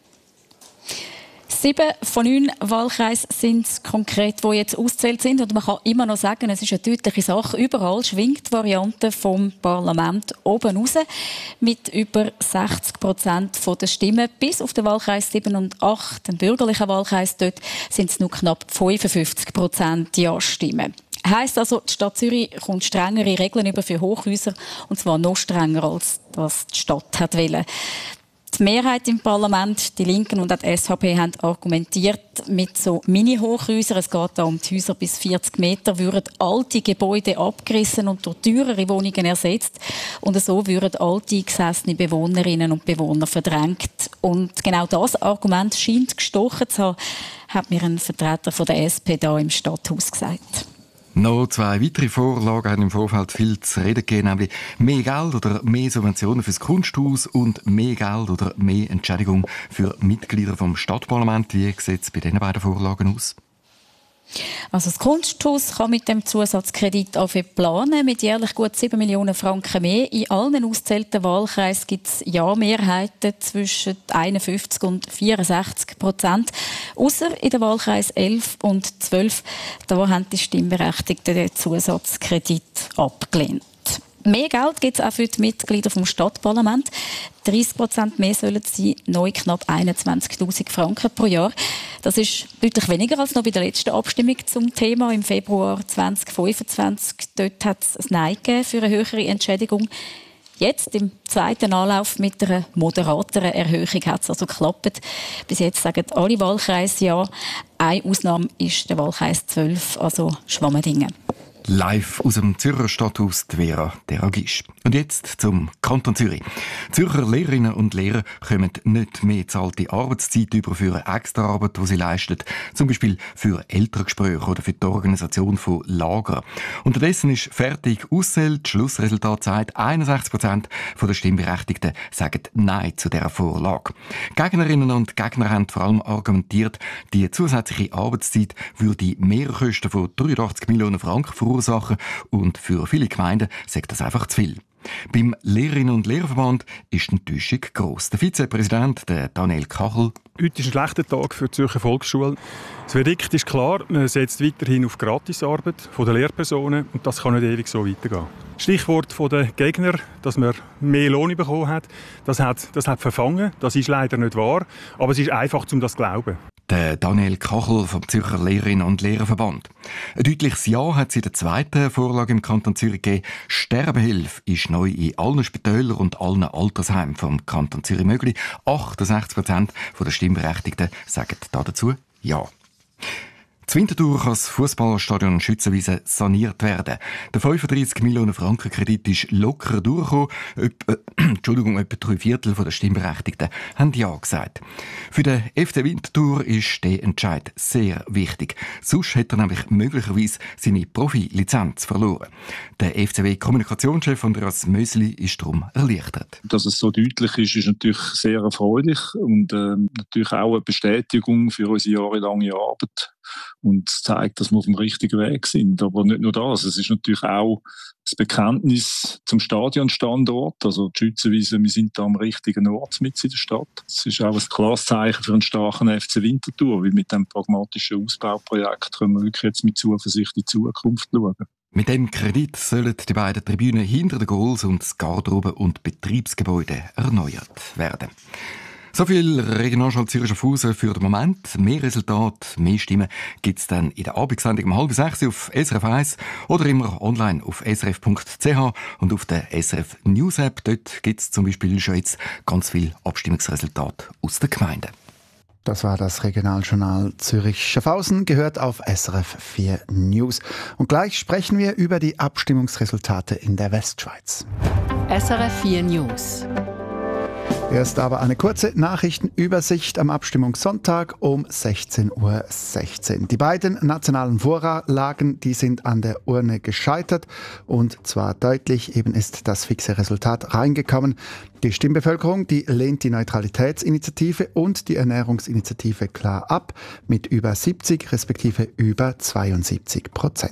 7 von 9 Wahlkreisen sind es konkret, die jetzt ausgezählt sind. Und man kann immer noch sagen, es ist eine deutliche Sache. Überall schwingt die Variante vom Parlament oben raus mit über 60% der Stimmen. Bis auf den Wahlkreis 7 und 8, den bürgerlichen Wahlkreis, dort sind es nur knapp 55% Ja-Stimmen. Heisst also, die Stadt Zürich kommt strengere Regeln über für Hochhäuser, und zwar noch strenger, als das die Stadt hat wollen. Die Mehrheit im Parlament, die Linken und auch die SVP, haben argumentiert mit so Mini-Hochhäusern. Es geht da um die Häuser bis 40 Meter, würden alte Gebäude abgerissen und durch teurere Wohnungen ersetzt. Und so würden alte, gesessene Bewohnerinnen und Bewohner verdrängt. Und genau das Argument scheint gestochen zu haben, hat mir ein Vertreter von der SP da im Stadthaus gesagt. Noch 2 weitere Vorlagen haben im Vorfeld viel zu reden gegeben, nämlich mehr Geld oder mehr Subventionen fürs Kunsthaus und mehr Geld oder mehr Entschädigung für Mitglieder vom Stadtparlament. Wie sieht es bei diesen beiden Vorlagen aus? Also das Kunsthaus kann mit dem Zusatzkredit planen. Mit jährlich gut 7 Millionen Franken mehr. In allen ausgezählten Wahlkreisen gibt es Ja-Mehrheiten zwischen 51 und 64%. Ausser in den Wahlkreisen 11 und 12. Da haben die Stimmberechtigten den Zusatzkredit abgelehnt. Mehr Geld gibt es auch für die Mitglieder vom Stadtparlament. 30% mehr sollen es sein, neu knapp 21'000 Franken pro Jahr. Das ist deutlich weniger als noch bei der letzten Abstimmung zum Thema im Februar 2025. Dort hat es ein Nein gegeben für eine höhere Entschädigung. Jetzt, im zweiten Anlauf mit einer moderateren Erhöhung, hat es also geklappt. Bis jetzt sagen alle Wahlkreise ja. Eine Ausnahme ist der Wahlkreis 12, also Schwammendingen. Live aus dem Zürcher Stadthaus, die Vera Deragisch. Und jetzt zum Kanton Zürich. Zürcher Lehrerinnen und Lehrer kommen nicht mehr zahlte Arbeitszeit über für eine Extraarbeit, die sie leisten, zum Beispiel für Elterngespräche oder für die Organisation von Lagern. Unterdessen ist fertig auszählt. Schlussresultat sagt, 61% der Stimmberechtigten sagen Nein zu dieser Vorlage. Gegnerinnen und Gegner haben vor allem argumentiert, die zusätzliche Arbeitszeit würde Mehrkosten von 83 Millionen Franken verursachen und für viele Gemeinden sagt das einfach zu viel. Beim Lehrerinnen- und Lehrerverband ist die Enttäuschung gross. Der Vizepräsident, der Daniel Kachel. Heute ist ein schlechter Tag für die Zürcher Volksschule. Das Verdikt ist klar, man setzt weiterhin auf Gratisarbeit der Lehrpersonen und das kann nicht ewig so weitergehen. Stichwort der Gegner, dass man mehr Lohn bekommen hat, das hat verfangen. Das ist leider nicht wahr, aber es ist einfach, um das zu glauben. Der Daniel Kachel vom Zürcher Lehrerinnen- und Lehrerverband. Ein deutliches Ja hat es in der zweiten Vorlage im Kanton Zürich gegeben. Sterbehilfe ist neu in allen Spitälern und allen Altersheimen vom Kanton Zürich möglich. 68% der Stimmberechtigten sagen dazu Ja. Zu Winterthur kann das Fußballstadion Schützenwiese saniert werden. Der 35 Millionen Franken Kredit ist locker durchgekommen. Etwa 3/4 der Stimmberechtigten haben Ja gesagt. Für den FC Winterthur ist der Entscheid sehr wichtig. Sonst hätte er nämlich möglicherweise seine Profilizenz verloren. Der FCW-Kommunikationschef Andreas Mösli ist darum erleichtert. Dass es so deutlich ist natürlich sehr erfreulich und natürlich auch eine Bestätigung für unsere jahrelange Arbeit. Und zeigt, dass wir auf dem richtigen Weg sind. Aber nicht nur das, es ist natürlich auch das Bekenntnis zum Stadionstandort. Also die Schützenwiese, wir sind da am richtigen Ort mit in der Stadt. Es ist auch ein klares Zeichen für einen starken FC Winterthur, weil mit diesem pragmatischen Ausbauprojekt können wir wirklich jetzt mit Zuversicht in die Zukunft schauen. Mit dem Kredit sollen die beiden Tribünen hinter den Goals und das Garderobe- und Betriebsgebäude erneuert werden. So viel Regionalschau Zürich Schaffhausen für den Moment. Mehr Resultate, mehr Stimmen gibt es dann in der Abendsendung um 5:30 auf SRF 1 oder immer online auf srf.ch und auf der SRF News App. Dort gibt es zum Beispiel schon jetzt ganz viele Abstimmungsresultate aus der Gemeinde. Das war das Regionaljournal Zürich-Schaffhausen, gehört auf SRF 4 News. Und gleich sprechen wir über die Abstimmungsresultate in der Westschweiz. SRF 4 News. Erst aber eine kurze Nachrichtenübersicht am Abstimmungssonntag um 16:16 Uhr. Die beiden nationalen Vorlagen, die sind an der Urne gescheitert und zwar deutlich. Eben ist das fixe Resultat reingekommen. Die Stimmbevölkerung, die lehnt die Neutralitätsinitiative und die Ernährungsinitiative klar ab mit über 70 respektive über 72%.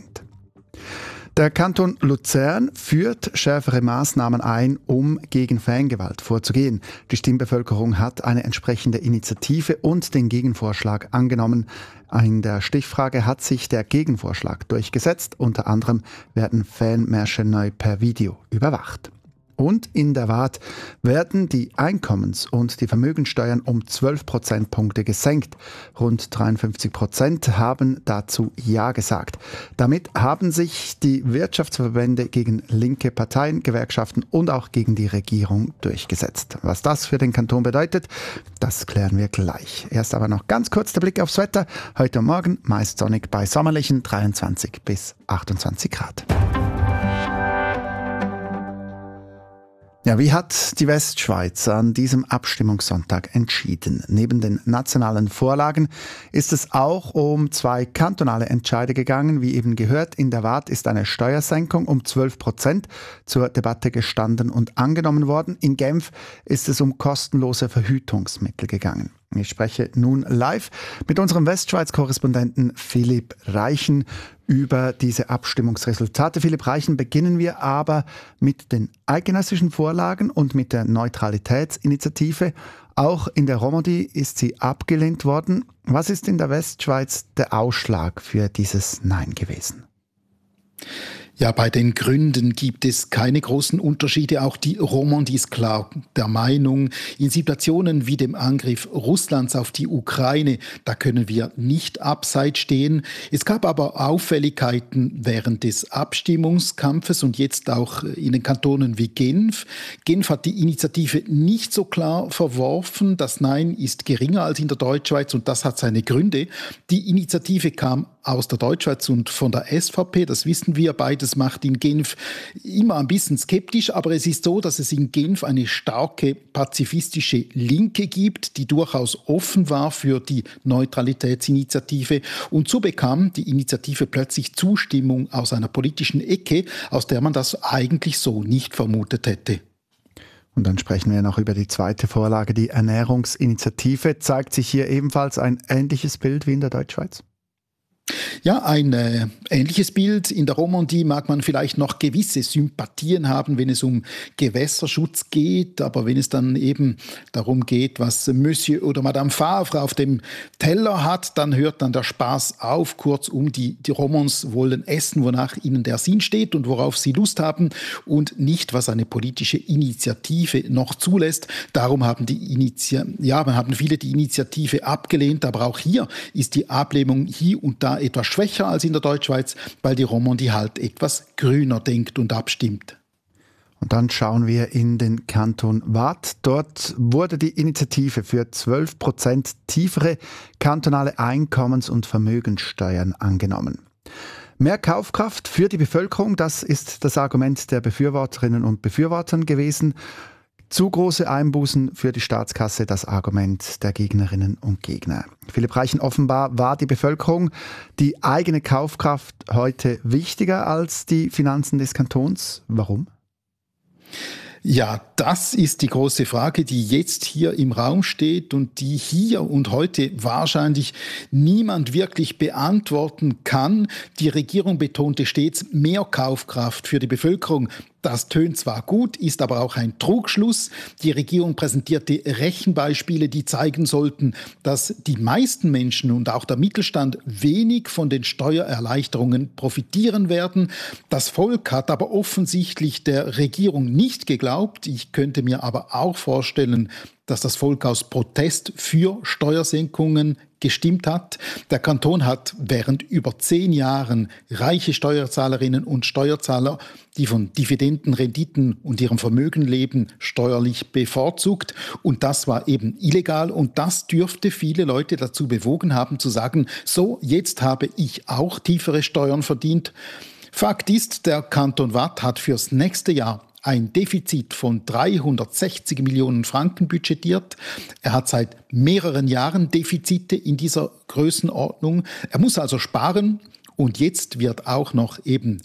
Der Kanton Luzern führt schärfere Maßnahmen ein, um gegen Fangewalt vorzugehen. Die Stimmbevölkerung hat eine entsprechende Initiative und den Gegenvorschlag angenommen. In der Stichfrage hat sich der Gegenvorschlag durchgesetzt. Unter anderem werden Fanmärsche neu per Video überwacht. Und in der Waadt werden die Einkommens- und die Vermögenssteuern um 12 Prozentpunkte gesenkt. Rund 53% haben dazu Ja gesagt. Damit haben sich die Wirtschaftsverbände gegen linke Parteien, Gewerkschaften und auch gegen die Regierung durchgesetzt. Was das für den Kanton bedeutet, das klären wir gleich. Erst aber noch ganz kurz der Blick aufs Wetter. Heute und morgen meist sonnig bei sommerlichen 23 bis 28 Grad. Ja, wie hat die Westschweiz an diesem Abstimmungssonntag entschieden? Neben den nationalen Vorlagen ist es auch um 2 kantonale Entscheide gegangen. Wie eben gehört, in der Waadt ist eine Steuersenkung um 12% zur Debatte gestanden und angenommen worden. In Genf ist es um kostenlose Verhütungsmittel gegangen. Ich spreche nun live mit unserem Westschweiz-Korrespondenten Philipp Reichen über diese Abstimmungsresultate. Philipp Reichen, beginnen wir aber mit den eidgenössischen Vorlagen und mit der Neutralitätsinitiative. Auch in der Romandie ist sie abgelehnt worden. Was ist in der Westschweiz der Ausschlag für dieses Nein gewesen? Ja, bei den Gründen gibt es keine großen Unterschiede. Auch die Romandie ist klar der Meinung, in Situationen wie dem Angriff Russlands auf die Ukraine, da können wir nicht abseits stehen. Es gab aber Auffälligkeiten während des Abstimmungskampfes und jetzt auch in den Kantonen wie Genf. Genf hat die Initiative nicht so klar verworfen. Das Nein ist geringer als in der Deutschschweiz und das hat seine Gründe. Die Initiative kam aus der Deutschschweiz und von der SVP, das wissen wir, beides macht in Genf immer ein bisschen skeptisch, aber es ist so, dass es in Genf eine starke pazifistische Linke gibt, die durchaus offen war für die Neutralitätsinitiative und so bekam die Initiative plötzlich Zustimmung aus einer politischen Ecke, aus der man das eigentlich so nicht vermutet hätte. Und dann sprechen wir noch über die zweite Vorlage, die Ernährungsinitiative. Zeigt sich hier ebenfalls ein ähnliches Bild wie in der Deutschschweiz? Ja, ein ähnliches Bild. In der Romandie mag man vielleicht noch gewisse Sympathien haben, wenn es um Gewässerschutz geht. Aber wenn es dann eben darum geht, was Monsieur oder Madame Favre auf dem Teller hat, dann hört dann der Spaß auf. Kurzum, die Romans wollen essen, wonach ihnen der Sinn steht und worauf sie Lust haben und nicht, was eine politische Initiative noch zulässt. Darum haben viele die Initiative abgelehnt. Aber auch hier ist die Ablehnung hier und da etwas schwächer als in der Deutschschweiz, weil die Romandie halt etwas grüner denkt und abstimmt. Und dann schauen wir in den Kanton Waadt. Dort wurde die Initiative für 12% tiefere kantonale Einkommens- und Vermögenssteuern angenommen. Mehr Kaufkraft für die Bevölkerung, das ist das Argument der Befürworterinnen und Befürworter gewesen. Zu große Einbußen für die Staatskasse, das Argument der Gegnerinnen und Gegner. Philipp Reichen, offenbar war die Bevölkerung, die eigene Kaufkraft heute wichtiger als die Finanzen des Kantons. Warum? Ja, das ist die große Frage, die jetzt hier im Raum steht und die hier und heute wahrscheinlich niemand wirklich beantworten kann. Die Regierung betonte stets mehr Kaufkraft für die Bevölkerung. Das tönt zwar gut, ist aber auch ein Trugschluss. Die Regierung präsentierte Rechenbeispiele, die zeigen sollten, dass die meisten Menschen und auch der Mittelstand wenig von den Steuererleichterungen profitieren werden. Das Volk hat aber offensichtlich der Regierung nicht geglaubt. Ich könnte mir aber auch vorstellen, dass das Volk aus Protest für Steuersenkungen gestimmt hat. Der Kanton hat während über 10 Jahren reiche Steuerzahlerinnen und Steuerzahler, die von Dividenden, Renditen und ihrem Vermögen leben, steuerlich bevorzugt. Und das war eben illegal und das dürfte viele Leute dazu bewogen haben zu sagen, so, jetzt habe ich auch tiefere Steuern verdient. Fakt ist, der Kanton Waadt hat fürs nächste Jahr ein Defizit von 360 Millionen Franken budgetiert. Er hat seit mehreren Jahren Defizite in dieser Größenordnung. Er muss also sparen und jetzt wird er auch noch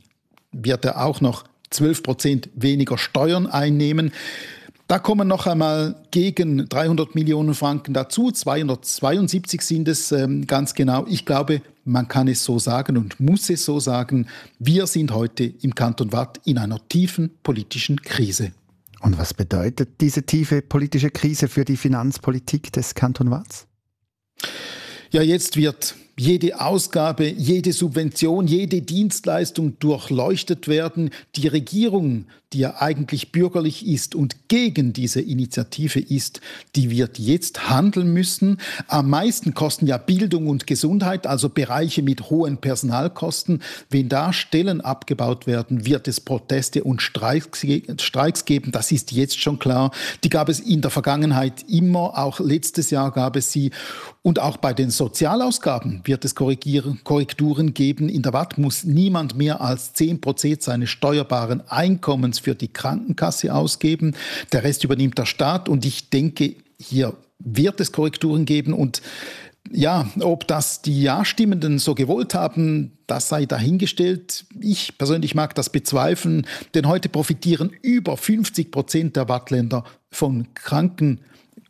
12% weniger Steuern einnehmen. Da kommen noch einmal gegen 300 Millionen Franken dazu, 272 sind es ganz genau. Ich glaube, man kann es so sagen und muss es so sagen, wir sind heute im Kanton Waadt in einer tiefen politischen Krise. Und was bedeutet diese tiefe politische Krise für die Finanzpolitik des Kanton Waadts? Ja, jetzt wird jede Ausgabe, jede Subvention, jede Dienstleistung durchleuchtet werden. Die Regierung, die ja eigentlich bürgerlich ist und gegen diese Initiative ist, die wird jetzt handeln müssen. Am meisten kosten ja Bildung und Gesundheit, also Bereiche mit hohen Personalkosten. Wenn da Stellen abgebaut werden, wird es Proteste und Streiks geben. Das ist jetzt schon klar. Die gab es in der Vergangenheit immer, auch letztes Jahr gab es sie. Und auch bei den Sozialausgaben wird es Korrekturen geben. In der Waadt muss niemand mehr als 10% seines steuerbaren Einkommens für die Krankenkasse ausgeben. Der Rest übernimmt der Staat und ich denke, hier wird es Korrekturen geben und ja, ob das die Ja-Stimmenden so gewollt haben, das sei dahingestellt. Ich persönlich mag das bezweifeln, denn heute profitieren über 50% der Waadtländer von Krankenkassen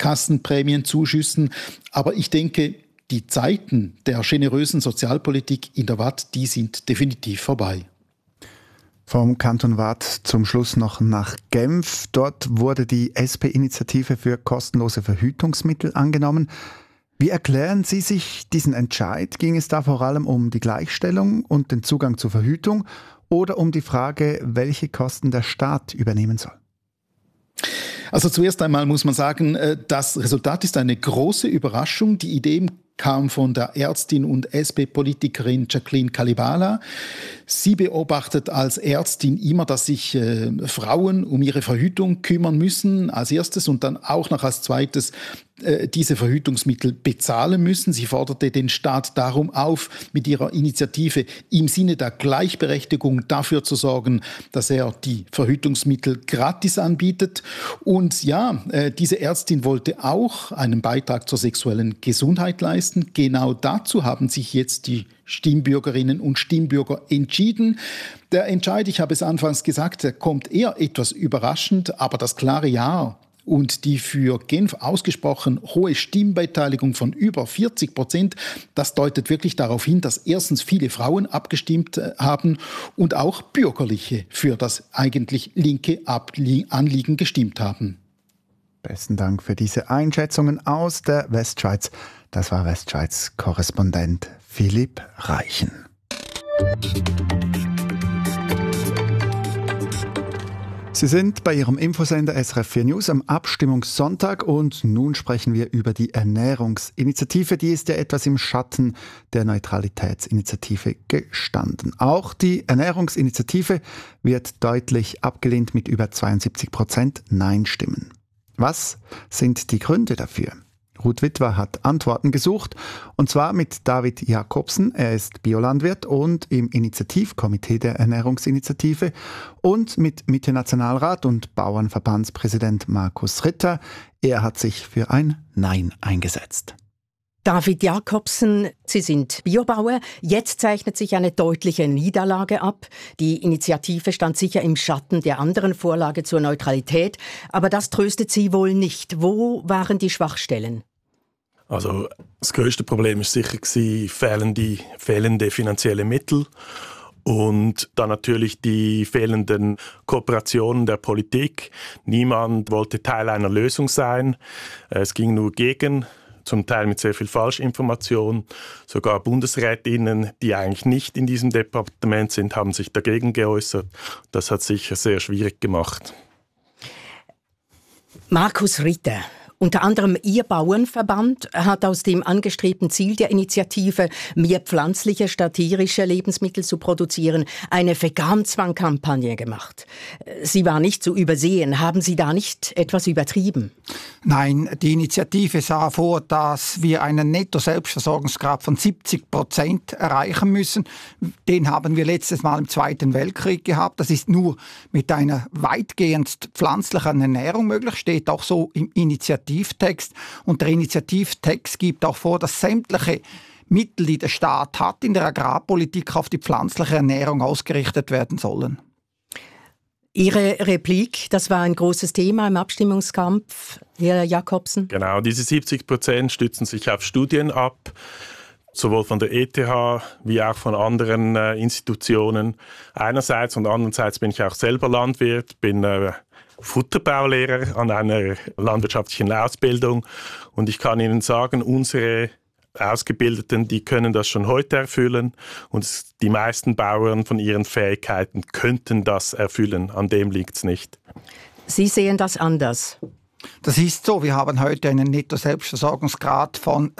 Krankenkassenprämienzuschüssen. Aber ich denke, die Zeiten der generösen Sozialpolitik in der Waadt, die sind definitiv vorbei. Vom Kanton Waadt zum Schluss noch nach Genf. Dort wurde die SP-Initiative für kostenlose Verhütungsmittel angenommen. Wie erklären Sie sich diesen Entscheid? Ging es da vor allem um die Gleichstellung und den Zugang zur Verhütung oder um die Frage, welche Kosten der Staat übernehmen soll? Also zuerst einmal muss man sagen, das Resultat ist eine große Überraschung. Die Idee kam von der Ärztin und SP-Politikerin Jacqueline Kalibala. Sie beobachtet als Ärztin immer, dass sich Frauen um ihre Verhütung kümmern müssen, als erstes und dann auch noch als zweites diese Verhütungsmittel bezahlen müssen. Sie forderte den Staat darum auf, mit ihrer Initiative im Sinne der Gleichberechtigung dafür zu sorgen, dass er die Verhütungsmittel gratis anbietet. Und ja, diese Ärztin wollte auch einen Beitrag zur sexuellen Gesundheit leisten. Genau dazu haben sich jetzt die Stimmbürgerinnen und Stimmbürger entschieden. Der Entscheid, ich habe es anfangs gesagt, der kommt eher etwas überraschend, aber das klare Ja und die für Genf ausgesprochen hohe Stimmbeteiligung von über 40%, das deutet wirklich darauf hin, dass erstens viele Frauen abgestimmt haben und auch Bürgerliche für das eigentlich linke Anliegen gestimmt haben. Besten Dank für diese Einschätzungen aus der Westschweiz. Das war Westschweiz-Korrespondent Philipp Reichen. Sie sind bei Ihrem Infosender SRF 4 News am Abstimmungssonntag und nun sprechen wir über die Ernährungsinitiative. Die ist ja etwas im Schatten der Neutralitätsinitiative gestanden. Auch die Ernährungsinitiative wird deutlich abgelehnt mit über 72% Nein-Stimmen. Was sind die Gründe dafür? Ruth Witwer hat Antworten gesucht, und zwar mit David Jakobsen. Er ist Biolandwirt und im Initiativkomitee der Ernährungsinitiative, und mit Mitte-Nationalrat und Bauernverbandspräsident Markus Ritter. Er hat sich für ein Nein eingesetzt. David Jakobsen, Sie sind Biobauer. Jetzt zeichnet sich eine deutliche Niederlage ab. Die Initiative stand sicher im Schatten der anderen Vorlage zur Neutralität. Aber das tröstet Sie wohl nicht. Wo waren die Schwachstellen? Also das grösste Problem ist sicher fehlende finanzielle Mittel und dann natürlich die fehlenden Kooperationen der Politik. Niemand wollte Teil einer Lösung sein. Es ging nur gegen, zum Teil mit sehr viel Falschinformation. Sogar Bundesrätinnen, die eigentlich nicht in diesem Departement sind, haben sich dagegen geäußert. Das hat sicher sehr schwierig gemacht. Markus Ritter. Unter anderem Ihr Bauernverband hat aus dem angestrebten Ziel der Initiative, mehr pflanzliche statt tierische Lebensmittel zu produzieren, eine Vegan-Zwang-Kampagne gemacht. Sie war nicht zu übersehen. Haben Sie da nicht etwas übertrieben? Nein, die Initiative sah vor, dass wir einen Netto-Selbstversorgungsgrad von 70% erreichen müssen. Den haben wir letztes Mal im Zweiten Weltkrieg gehabt. Das ist nur mit einer weitgehend pflanzlichen Ernährung möglich, steht auch so im Initiativtext. Und der Initiativtext gibt auch vor, dass sämtliche Mittel, die der Staat hat, in der Agrarpolitik auf die pflanzliche Ernährung ausgerichtet werden sollen. Ihre Replik, das war ein großes Thema im Abstimmungskampf, Herr Jakobsen. Genau, diese 70% stützen sich auf Studien ab, sowohl von der ETH wie auch von anderen Institutionen. Einerseits und andererseits bin ich auch selber Landwirt, bin Futterbaulehrer an einer landwirtschaftlichen Ausbildung und ich kann Ihnen sagen, unsere Ausgebildeten, die können das schon heute erfüllen und die meisten Bauern von ihren Fähigkeiten könnten das erfüllen. An dem liegt es nicht. Sie sehen das anders. Das ist so. Wir haben heute einen Netto-Selbstversorgungsgrad von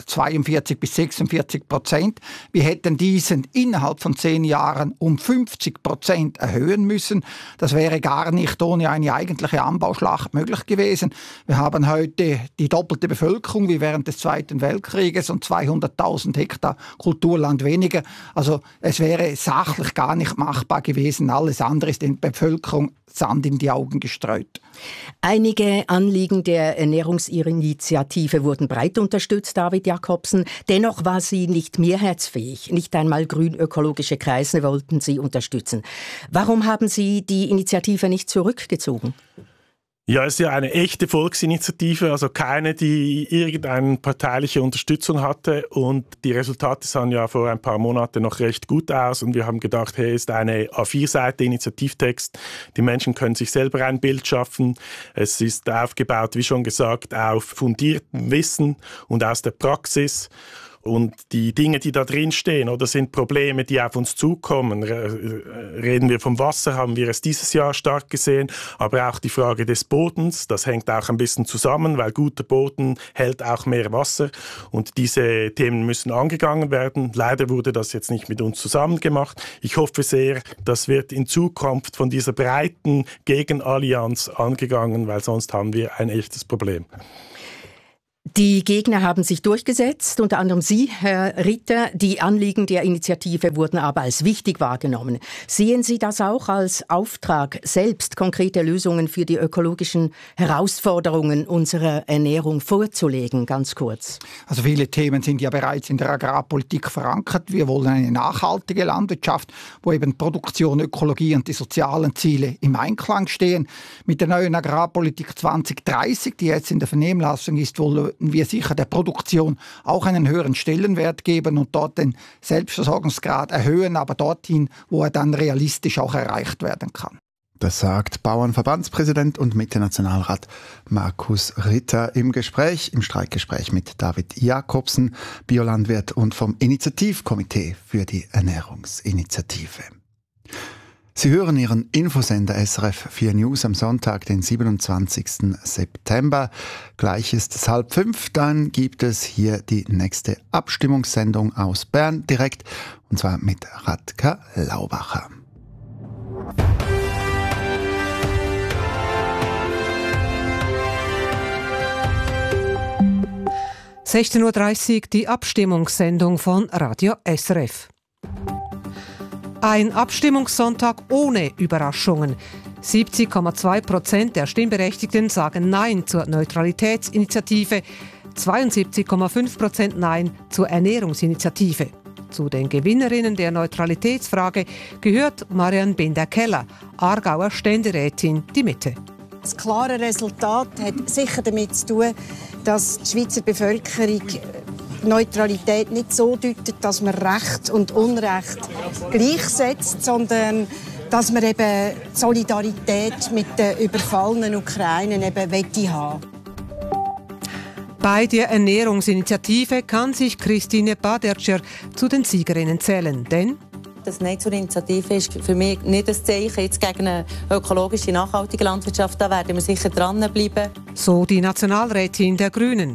42-46%. Wir hätten diesen innerhalb von 10 Jahren um 50% erhöhen müssen. Das wäre gar nicht ohne eine eigentliche Anbauschlacht möglich gewesen. Wir haben heute die doppelte Bevölkerung wie während des Zweiten Weltkrieges und 200.000 Hektar Kulturland weniger. Also es wäre sachlich gar nicht machbar gewesen. Alles andere ist in der Bevölkerung Sand in die Augen gestreut. Einige Anliegen der Ernährungsinitiative wurden breit unterstützt, David Jakobsen. Dennoch war sie nicht mehrheitsfähig. Nicht einmal grün-ökologische Kreise wollten sie unterstützen. Warum haben Sie die Initiative nicht zurückgezogen? Ja, es ist ja eine echte Volksinitiative, also keine, die irgendeine parteiliche Unterstützung hatte. Und die Resultate sahen ja vor ein paar Monaten noch recht gut aus. Und wir haben gedacht, hey, ist eine A4-Seite Initiativtext. Die Menschen können sich selber ein Bild schaffen. Es ist aufgebaut, wie schon gesagt, auf fundiertem Wissen und aus der Praxis. Und die Dinge, die da drin stehen, oder sind Probleme, die auf uns zukommen. Reden wir vom Wasser, haben wir es dieses Jahr stark gesehen, aber auch die Frage des Bodens, das hängt auch ein bisschen zusammen, weil guter Boden hält auch mehr Wasser und diese Themen müssen angegangen werden. Leider wurde das jetzt nicht mit uns zusammen gemacht. Ich hoffe sehr, das wird in Zukunft von dieser breiten Gegenallianz angegangen, weil sonst haben wir ein echtes Problem. Die Gegner haben sich durchgesetzt, unter anderem Sie, Herr Ritter. Die Anliegen der Initiative wurden aber als wichtig wahrgenommen. Sehen Sie das auch als Auftrag, selbst konkrete Lösungen für die ökologischen Herausforderungen unserer Ernährung vorzulegen? Ganz kurz. Also viele Themen sind ja bereits in der Agrarpolitik verankert. Wir wollen eine nachhaltige Landwirtschaft, wo eben Produktion, Ökologie und die sozialen Ziele im Einklang stehen. Mit der neuen Agrarpolitik 2030, die jetzt in der Vernehmlassung ist, wollen wir sicher der Produktion auch einen höheren Stellenwert geben und dort den Selbstversorgungsgrad erhöhen, aber dorthin, wo er dann realistisch auch erreicht werden kann. Das sagt Bauernverbandspräsident und Mitte-Nationalrat Markus Ritter im Streikgespräch mit David Jakobsen, Biolandwirt und vom Initiativkomitee für die Ernährungsinitiative. Sie hören Ihren Infosender SRF 4 News am Sonntag, den 27. September. Gleich ist es 4:30, dann gibt es hier die nächste Abstimmungssendung aus Bern direkt, und zwar mit Radka Laubacher. (16:30 Uhr) die Abstimmungssendung von Radio SRF. Ein Abstimmungssonntag ohne Überraschungen. 70,2% der Stimmberechtigten sagen Nein zur Neutralitätsinitiative, 72,5% Nein zur Ernährungsinitiative. Zu den Gewinnerinnen der Neutralitätsfrage gehört Marianne Binder-Keller, Aargauer Ständerätin Die Mitte. Das klare Resultat hat sicher damit zu tun, dass die Schweizer Bevölkerung Neutralität nicht so deutet, dass man Recht und Unrecht gleichsetzt, sondern dass man eben Solidarität mit den überfallenen Ukrainern eben haben. Bei der Ernährungsinitiative kann sich Christine Badertscher zu den Siegerinnen zählen, denn das Nein zur Initiative ist für mich nicht ein Zeichen jetzt gegen eine ökologische, nachhaltige Landwirtschaft. Da werden wir sicher dranbleiben. So die Nationalrätin der Grünen.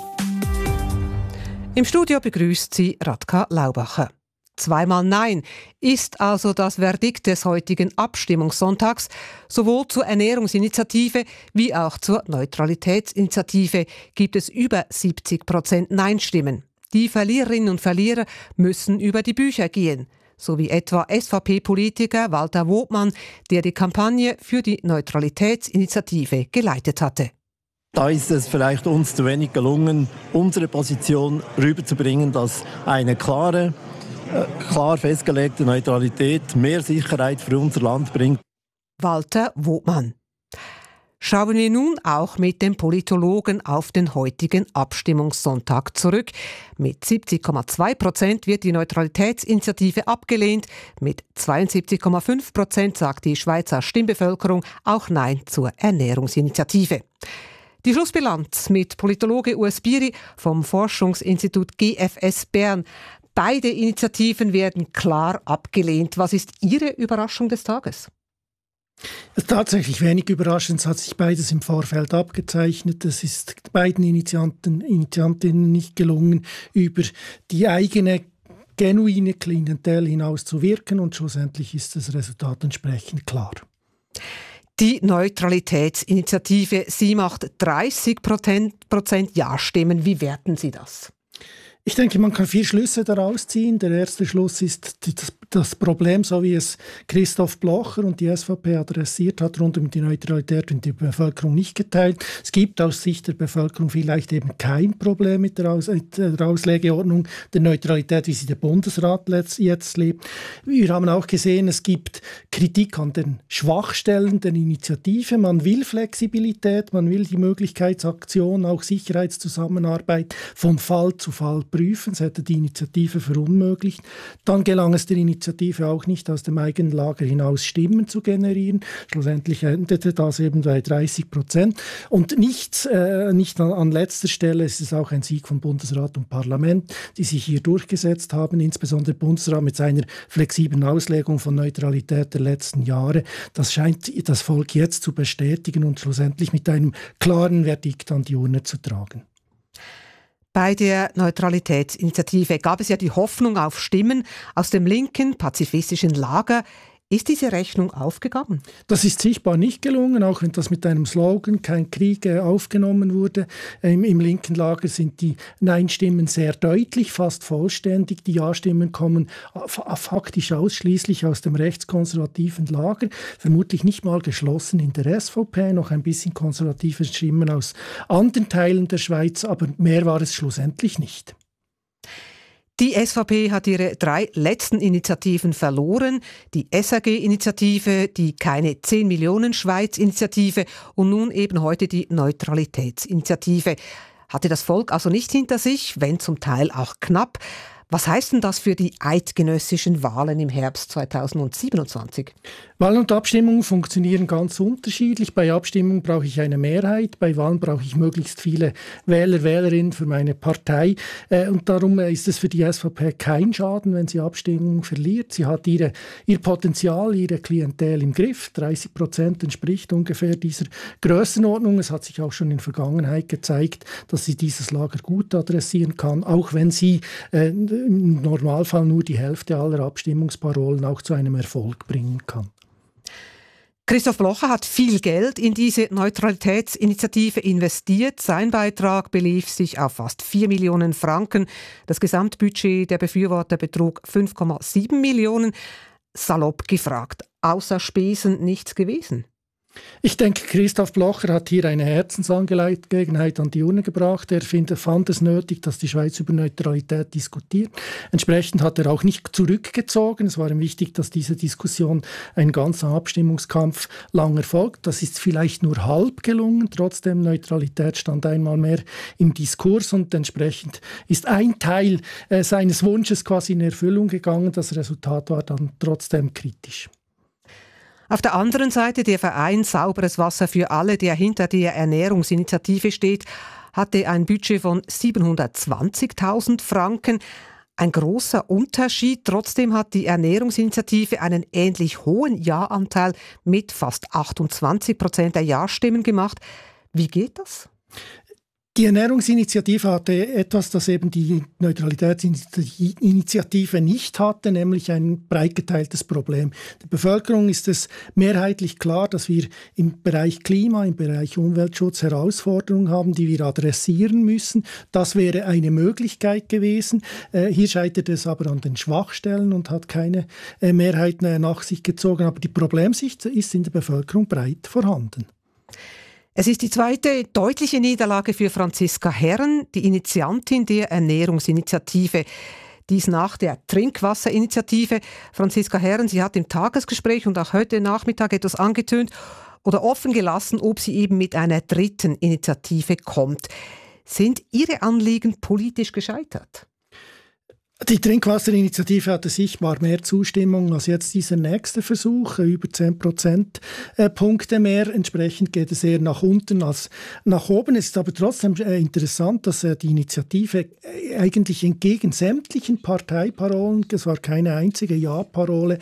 Im Studio begrüßt sie Radka Laubacher. Zweimal Nein ist also das Verdikt des heutigen Abstimmungssonntags. Sowohl zur Ernährungsinitiative wie auch zur Neutralitätsinitiative gibt es über 70% Nein-Stimmen. Die Verliererinnen und Verlierer müssen über die Bücher gehen. So wie etwa SVP-Politiker Walter Wobmann, der die Kampagne für die Neutralitätsinitiative geleitet hatte. Da ist es vielleicht uns zu wenig gelungen, unsere Position rüberzubringen, dass eine klar festgelegte Neutralität mehr Sicherheit für unser Land bringt. Walter Wobmann. Schauen wir nun auch mit dem Politologen auf den heutigen Abstimmungssonntag zurück. Mit 70,2% wird die Neutralitätsinitiative abgelehnt. Mit 72,5% sagt die Schweizer Stimmbevölkerung auch Nein zur Ernährungsinitiative. Die Schlussbilanz mit Politologe Urs Biri vom Forschungsinstitut GFS Bern. Beide Initiativen werden klar abgelehnt. Was ist Ihre Überraschung des Tages? Es ist tatsächlich wenig überraschend, es hat sich beides im Vorfeld abgezeichnet. Es ist beiden Initiantinnen nicht gelungen, über die eigene genuine Klientel hinaus zu wirken, und schlussendlich ist das Resultat entsprechend klar. Die Neutralitätsinitiative, sie macht 30% Ja-Stimmen. Wie werten Sie das? Ich denke, man kann 4 Schlüsse daraus ziehen. Der erste Schluss ist, das Problem, so wie es Christoph Blocher und die SVP adressiert hat, rund um die Neutralität in der Bevölkerung nicht geteilt. Es gibt aus Sicht der Bevölkerung vielleicht eben kein Problem mit der Auslegeordnung der Neutralität, wie sie der Bundesrat jetzt lebt. Wir haben auch gesehen, es gibt Kritik an den Schwachstellen der Initiative. Man will Flexibilität, man will die Möglichkeitsaktion, auch Sicherheitszusammenarbeit von Fall zu Fall prüfen. Das hätte die Initiative verunmöglicht. Dann gelang es der Initiative auch nicht, aus dem eigenen Lager hinaus Stimmen zu generieren. Schlussendlich endete das eben bei 30%. Und nicht an letzter Stelle ist es auch ein Sieg von Bundesrat und Parlament, die sich hier durchgesetzt haben, insbesondere der Bundesrat mit seiner flexiblen Auslegung von Neutralität der letzten Jahre. Das scheint das Volk jetzt zu bestätigen und schlussendlich mit einem klaren Verdikt an die Urne zu tragen. Bei der Neutralitätsinitiative gab es ja die Hoffnung auf Stimmen aus dem linken, pazifistischen Lager. Ist diese Rechnung aufgegangen? Das ist sichtbar nicht gelungen, auch wenn das mit einem Slogan «Kein Krieg» aufgenommen wurde. Im linken Lager sind die Nein-Stimmen sehr deutlich, fast vollständig. Die Ja-Stimmen kommen faktisch ausschließlich aus dem rechtskonservativen Lager, vermutlich nicht mal geschlossen in der SVP, noch ein bisschen konservative Stimmen aus anderen Teilen der Schweiz, aber mehr war es schlussendlich nicht. Die SVP hat ihre 3 letzten Initiativen verloren. Die SAG-Initiative, die Keine 10 Millionen Schweiz-Initiative und nun eben heute die Neutralitätsinitiative. Hatte das Volk also nicht hinter sich, wenn zum Teil auch knapp. Was heißt denn das für die eidgenössischen Wahlen im Herbst 2027? Wahlen und Abstimmungen funktionieren ganz unterschiedlich. Bei Abstimmungen brauche ich eine Mehrheit, bei Wahlen brauche ich möglichst viele Wähler, Wählerinnen für meine Partei. Und darum ist es für die SVP kein Schaden, wenn sie Abstimmungen verliert. Sie hat ihr Potenzial, ihre Klientel im Griff. 30% entspricht ungefähr dieser Grössenordnung. Es hat sich auch schon in der Vergangenheit gezeigt, dass sie dieses Lager gut adressieren kann, auch wenn sie im Normalfall nur die Hälfte aller Abstimmungsparolen auch zu einem Erfolg bringen kann. Christoph Blocher hat viel Geld in diese Neutralitätsinitiative investiert. Sein Beitrag belief sich auf fast 4 Millionen Franken. Das Gesamtbudget der Befürworter betrug 5,7 Millionen. Salopp gefragt, außer Spesen nichts gewesen? Ich denke, Christoph Blocher hat hier eine Herzensangelegenheit an die Urne gebracht. Er fand es nötig, dass die Schweiz über Neutralität diskutiert. Entsprechend hat er auch nicht zurückgezogen. Es war ihm wichtig, dass diese Diskussion einen ganzen Abstimmungskampf lang erfolgt. Das ist vielleicht nur halb gelungen. Trotzdem, Neutralität stand einmal mehr im Diskurs und entsprechend ist ein Teil seines Wunsches quasi in Erfüllung gegangen. Das Resultat war dann trotzdem kritisch. Auf der anderen Seite der Verein Sauberes Wasser für alle, der hinter der Ernährungsinitiative steht, hatte ein Budget von 720.000 Franken. Ein großer Unterschied. Trotzdem hat die Ernährungsinitiative einen ähnlich hohen Ja-Anteil mit fast 28% der Ja-Stimmen gemacht. Wie geht das? Die Ernährungsinitiative hatte etwas, das eben die Neutralitätsinitiative nicht hatte, nämlich ein breit geteiltes Problem. Der Bevölkerung ist es mehrheitlich klar, dass wir im Bereich Klima, im Bereich Umweltschutz Herausforderungen haben, die wir adressieren müssen. Das wäre eine Möglichkeit gewesen. Hier scheitert es aber an den Schwachstellen und hat keine Mehrheit nach sich gezogen. Aber die Problemsicht ist in der Bevölkerung breit vorhanden. Es ist die zweite deutliche Niederlage für Franziska Herren, die Initiantin der Ernährungsinitiative. Dies nach der Trinkwasserinitiative. Franziska Herren, sie hat im Tagesgespräch und auch heute Nachmittag etwas angetönt oder offen gelassen, ob sie eben mit einer dritten Initiative kommt. Sind Ihre Anliegen politisch gescheitert? Die Trinkwasserinitiative hatte sichtbar mehr Zustimmung als jetzt dieser nächste Versuch, über 10 Prozentpunkte mehr. Entsprechend geht es eher nach unten als nach oben. Es ist aber trotzdem interessant, dass die Initiative eigentlich entgegen sämtlichen Parteiparolen, es war keine einzige Ja-Parole,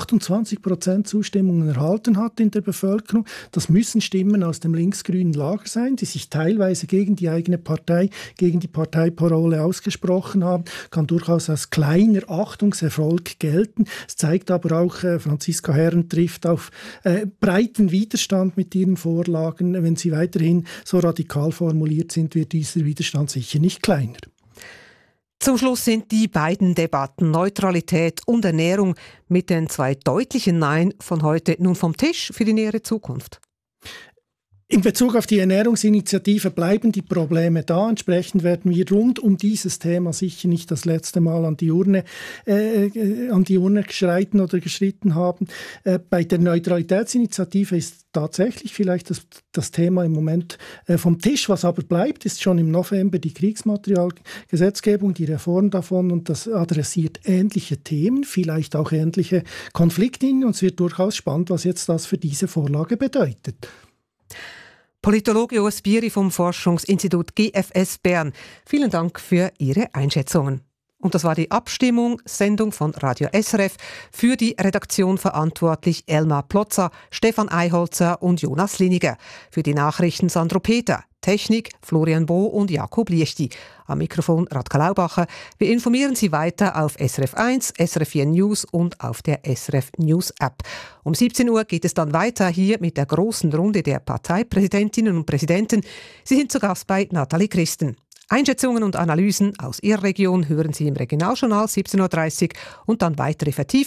28% Zustimmung erhalten hat in der Bevölkerung. Das müssen Stimmen aus dem linksgrünen Lager sein, die sich teilweise gegen die eigene Partei, gegen die Parteiparole ausgesprochen haben. Kann durchaus als kleiner Achtungserfolg gelten. Es zeigt aber auch, Franziska Herren trifft auf breiten Widerstand mit ihren Vorlagen. Wenn sie weiterhin so radikal formuliert sind, wird dieser Widerstand sicher nicht kleiner. Zum Schluss sind die beiden Debatten Neutralität und Ernährung mit den 2 deutlichen Nein von heute nun vom Tisch für die nähere Zukunft. In Bezug auf die Ernährungsinitiative bleiben die Probleme da. Entsprechend werden wir rund um dieses Thema sicher nicht das letzte Mal an die Urne geschreiten oder geschritten haben. Bei der Neutralitätsinitiative ist tatsächlich vielleicht das Thema im Moment vom Tisch. Was aber bleibt, ist schon im November die Kriegsmaterialgesetzgebung, die Reform davon, und das adressiert ähnliche Themen, vielleicht auch ähnliche Konfliktlinien, und es wird durchaus spannend, was jetzt das für diese Vorlage bedeutet. Politologe Urs Bieri vom Forschungsinstitut GFS Bern. Vielen Dank für Ihre Einschätzungen. Und das war die Abstimmungssendung von Radio SRF. Für die Redaktion verantwortlich Elmar Plotzer, Stefan Eiholzer und Jonas Liniger. Für die Nachrichten Sandro Peter. Technik Florian Bo und Jakob Liechti. Am Mikrofon Radka Laubacher. Wir informieren Sie weiter auf SRF 1, SRF 4 News und auf der SRF News App. Um 17 Uhr geht es dann weiter hier mit der großen Runde der Parteipräsidentinnen und Präsidenten. Sie sind zu Gast bei Nathalie Christen. Einschätzungen und Analysen aus Ihrer Region hören Sie im Regionaljournal 17.30 Uhr und dann weitere Vertiefungen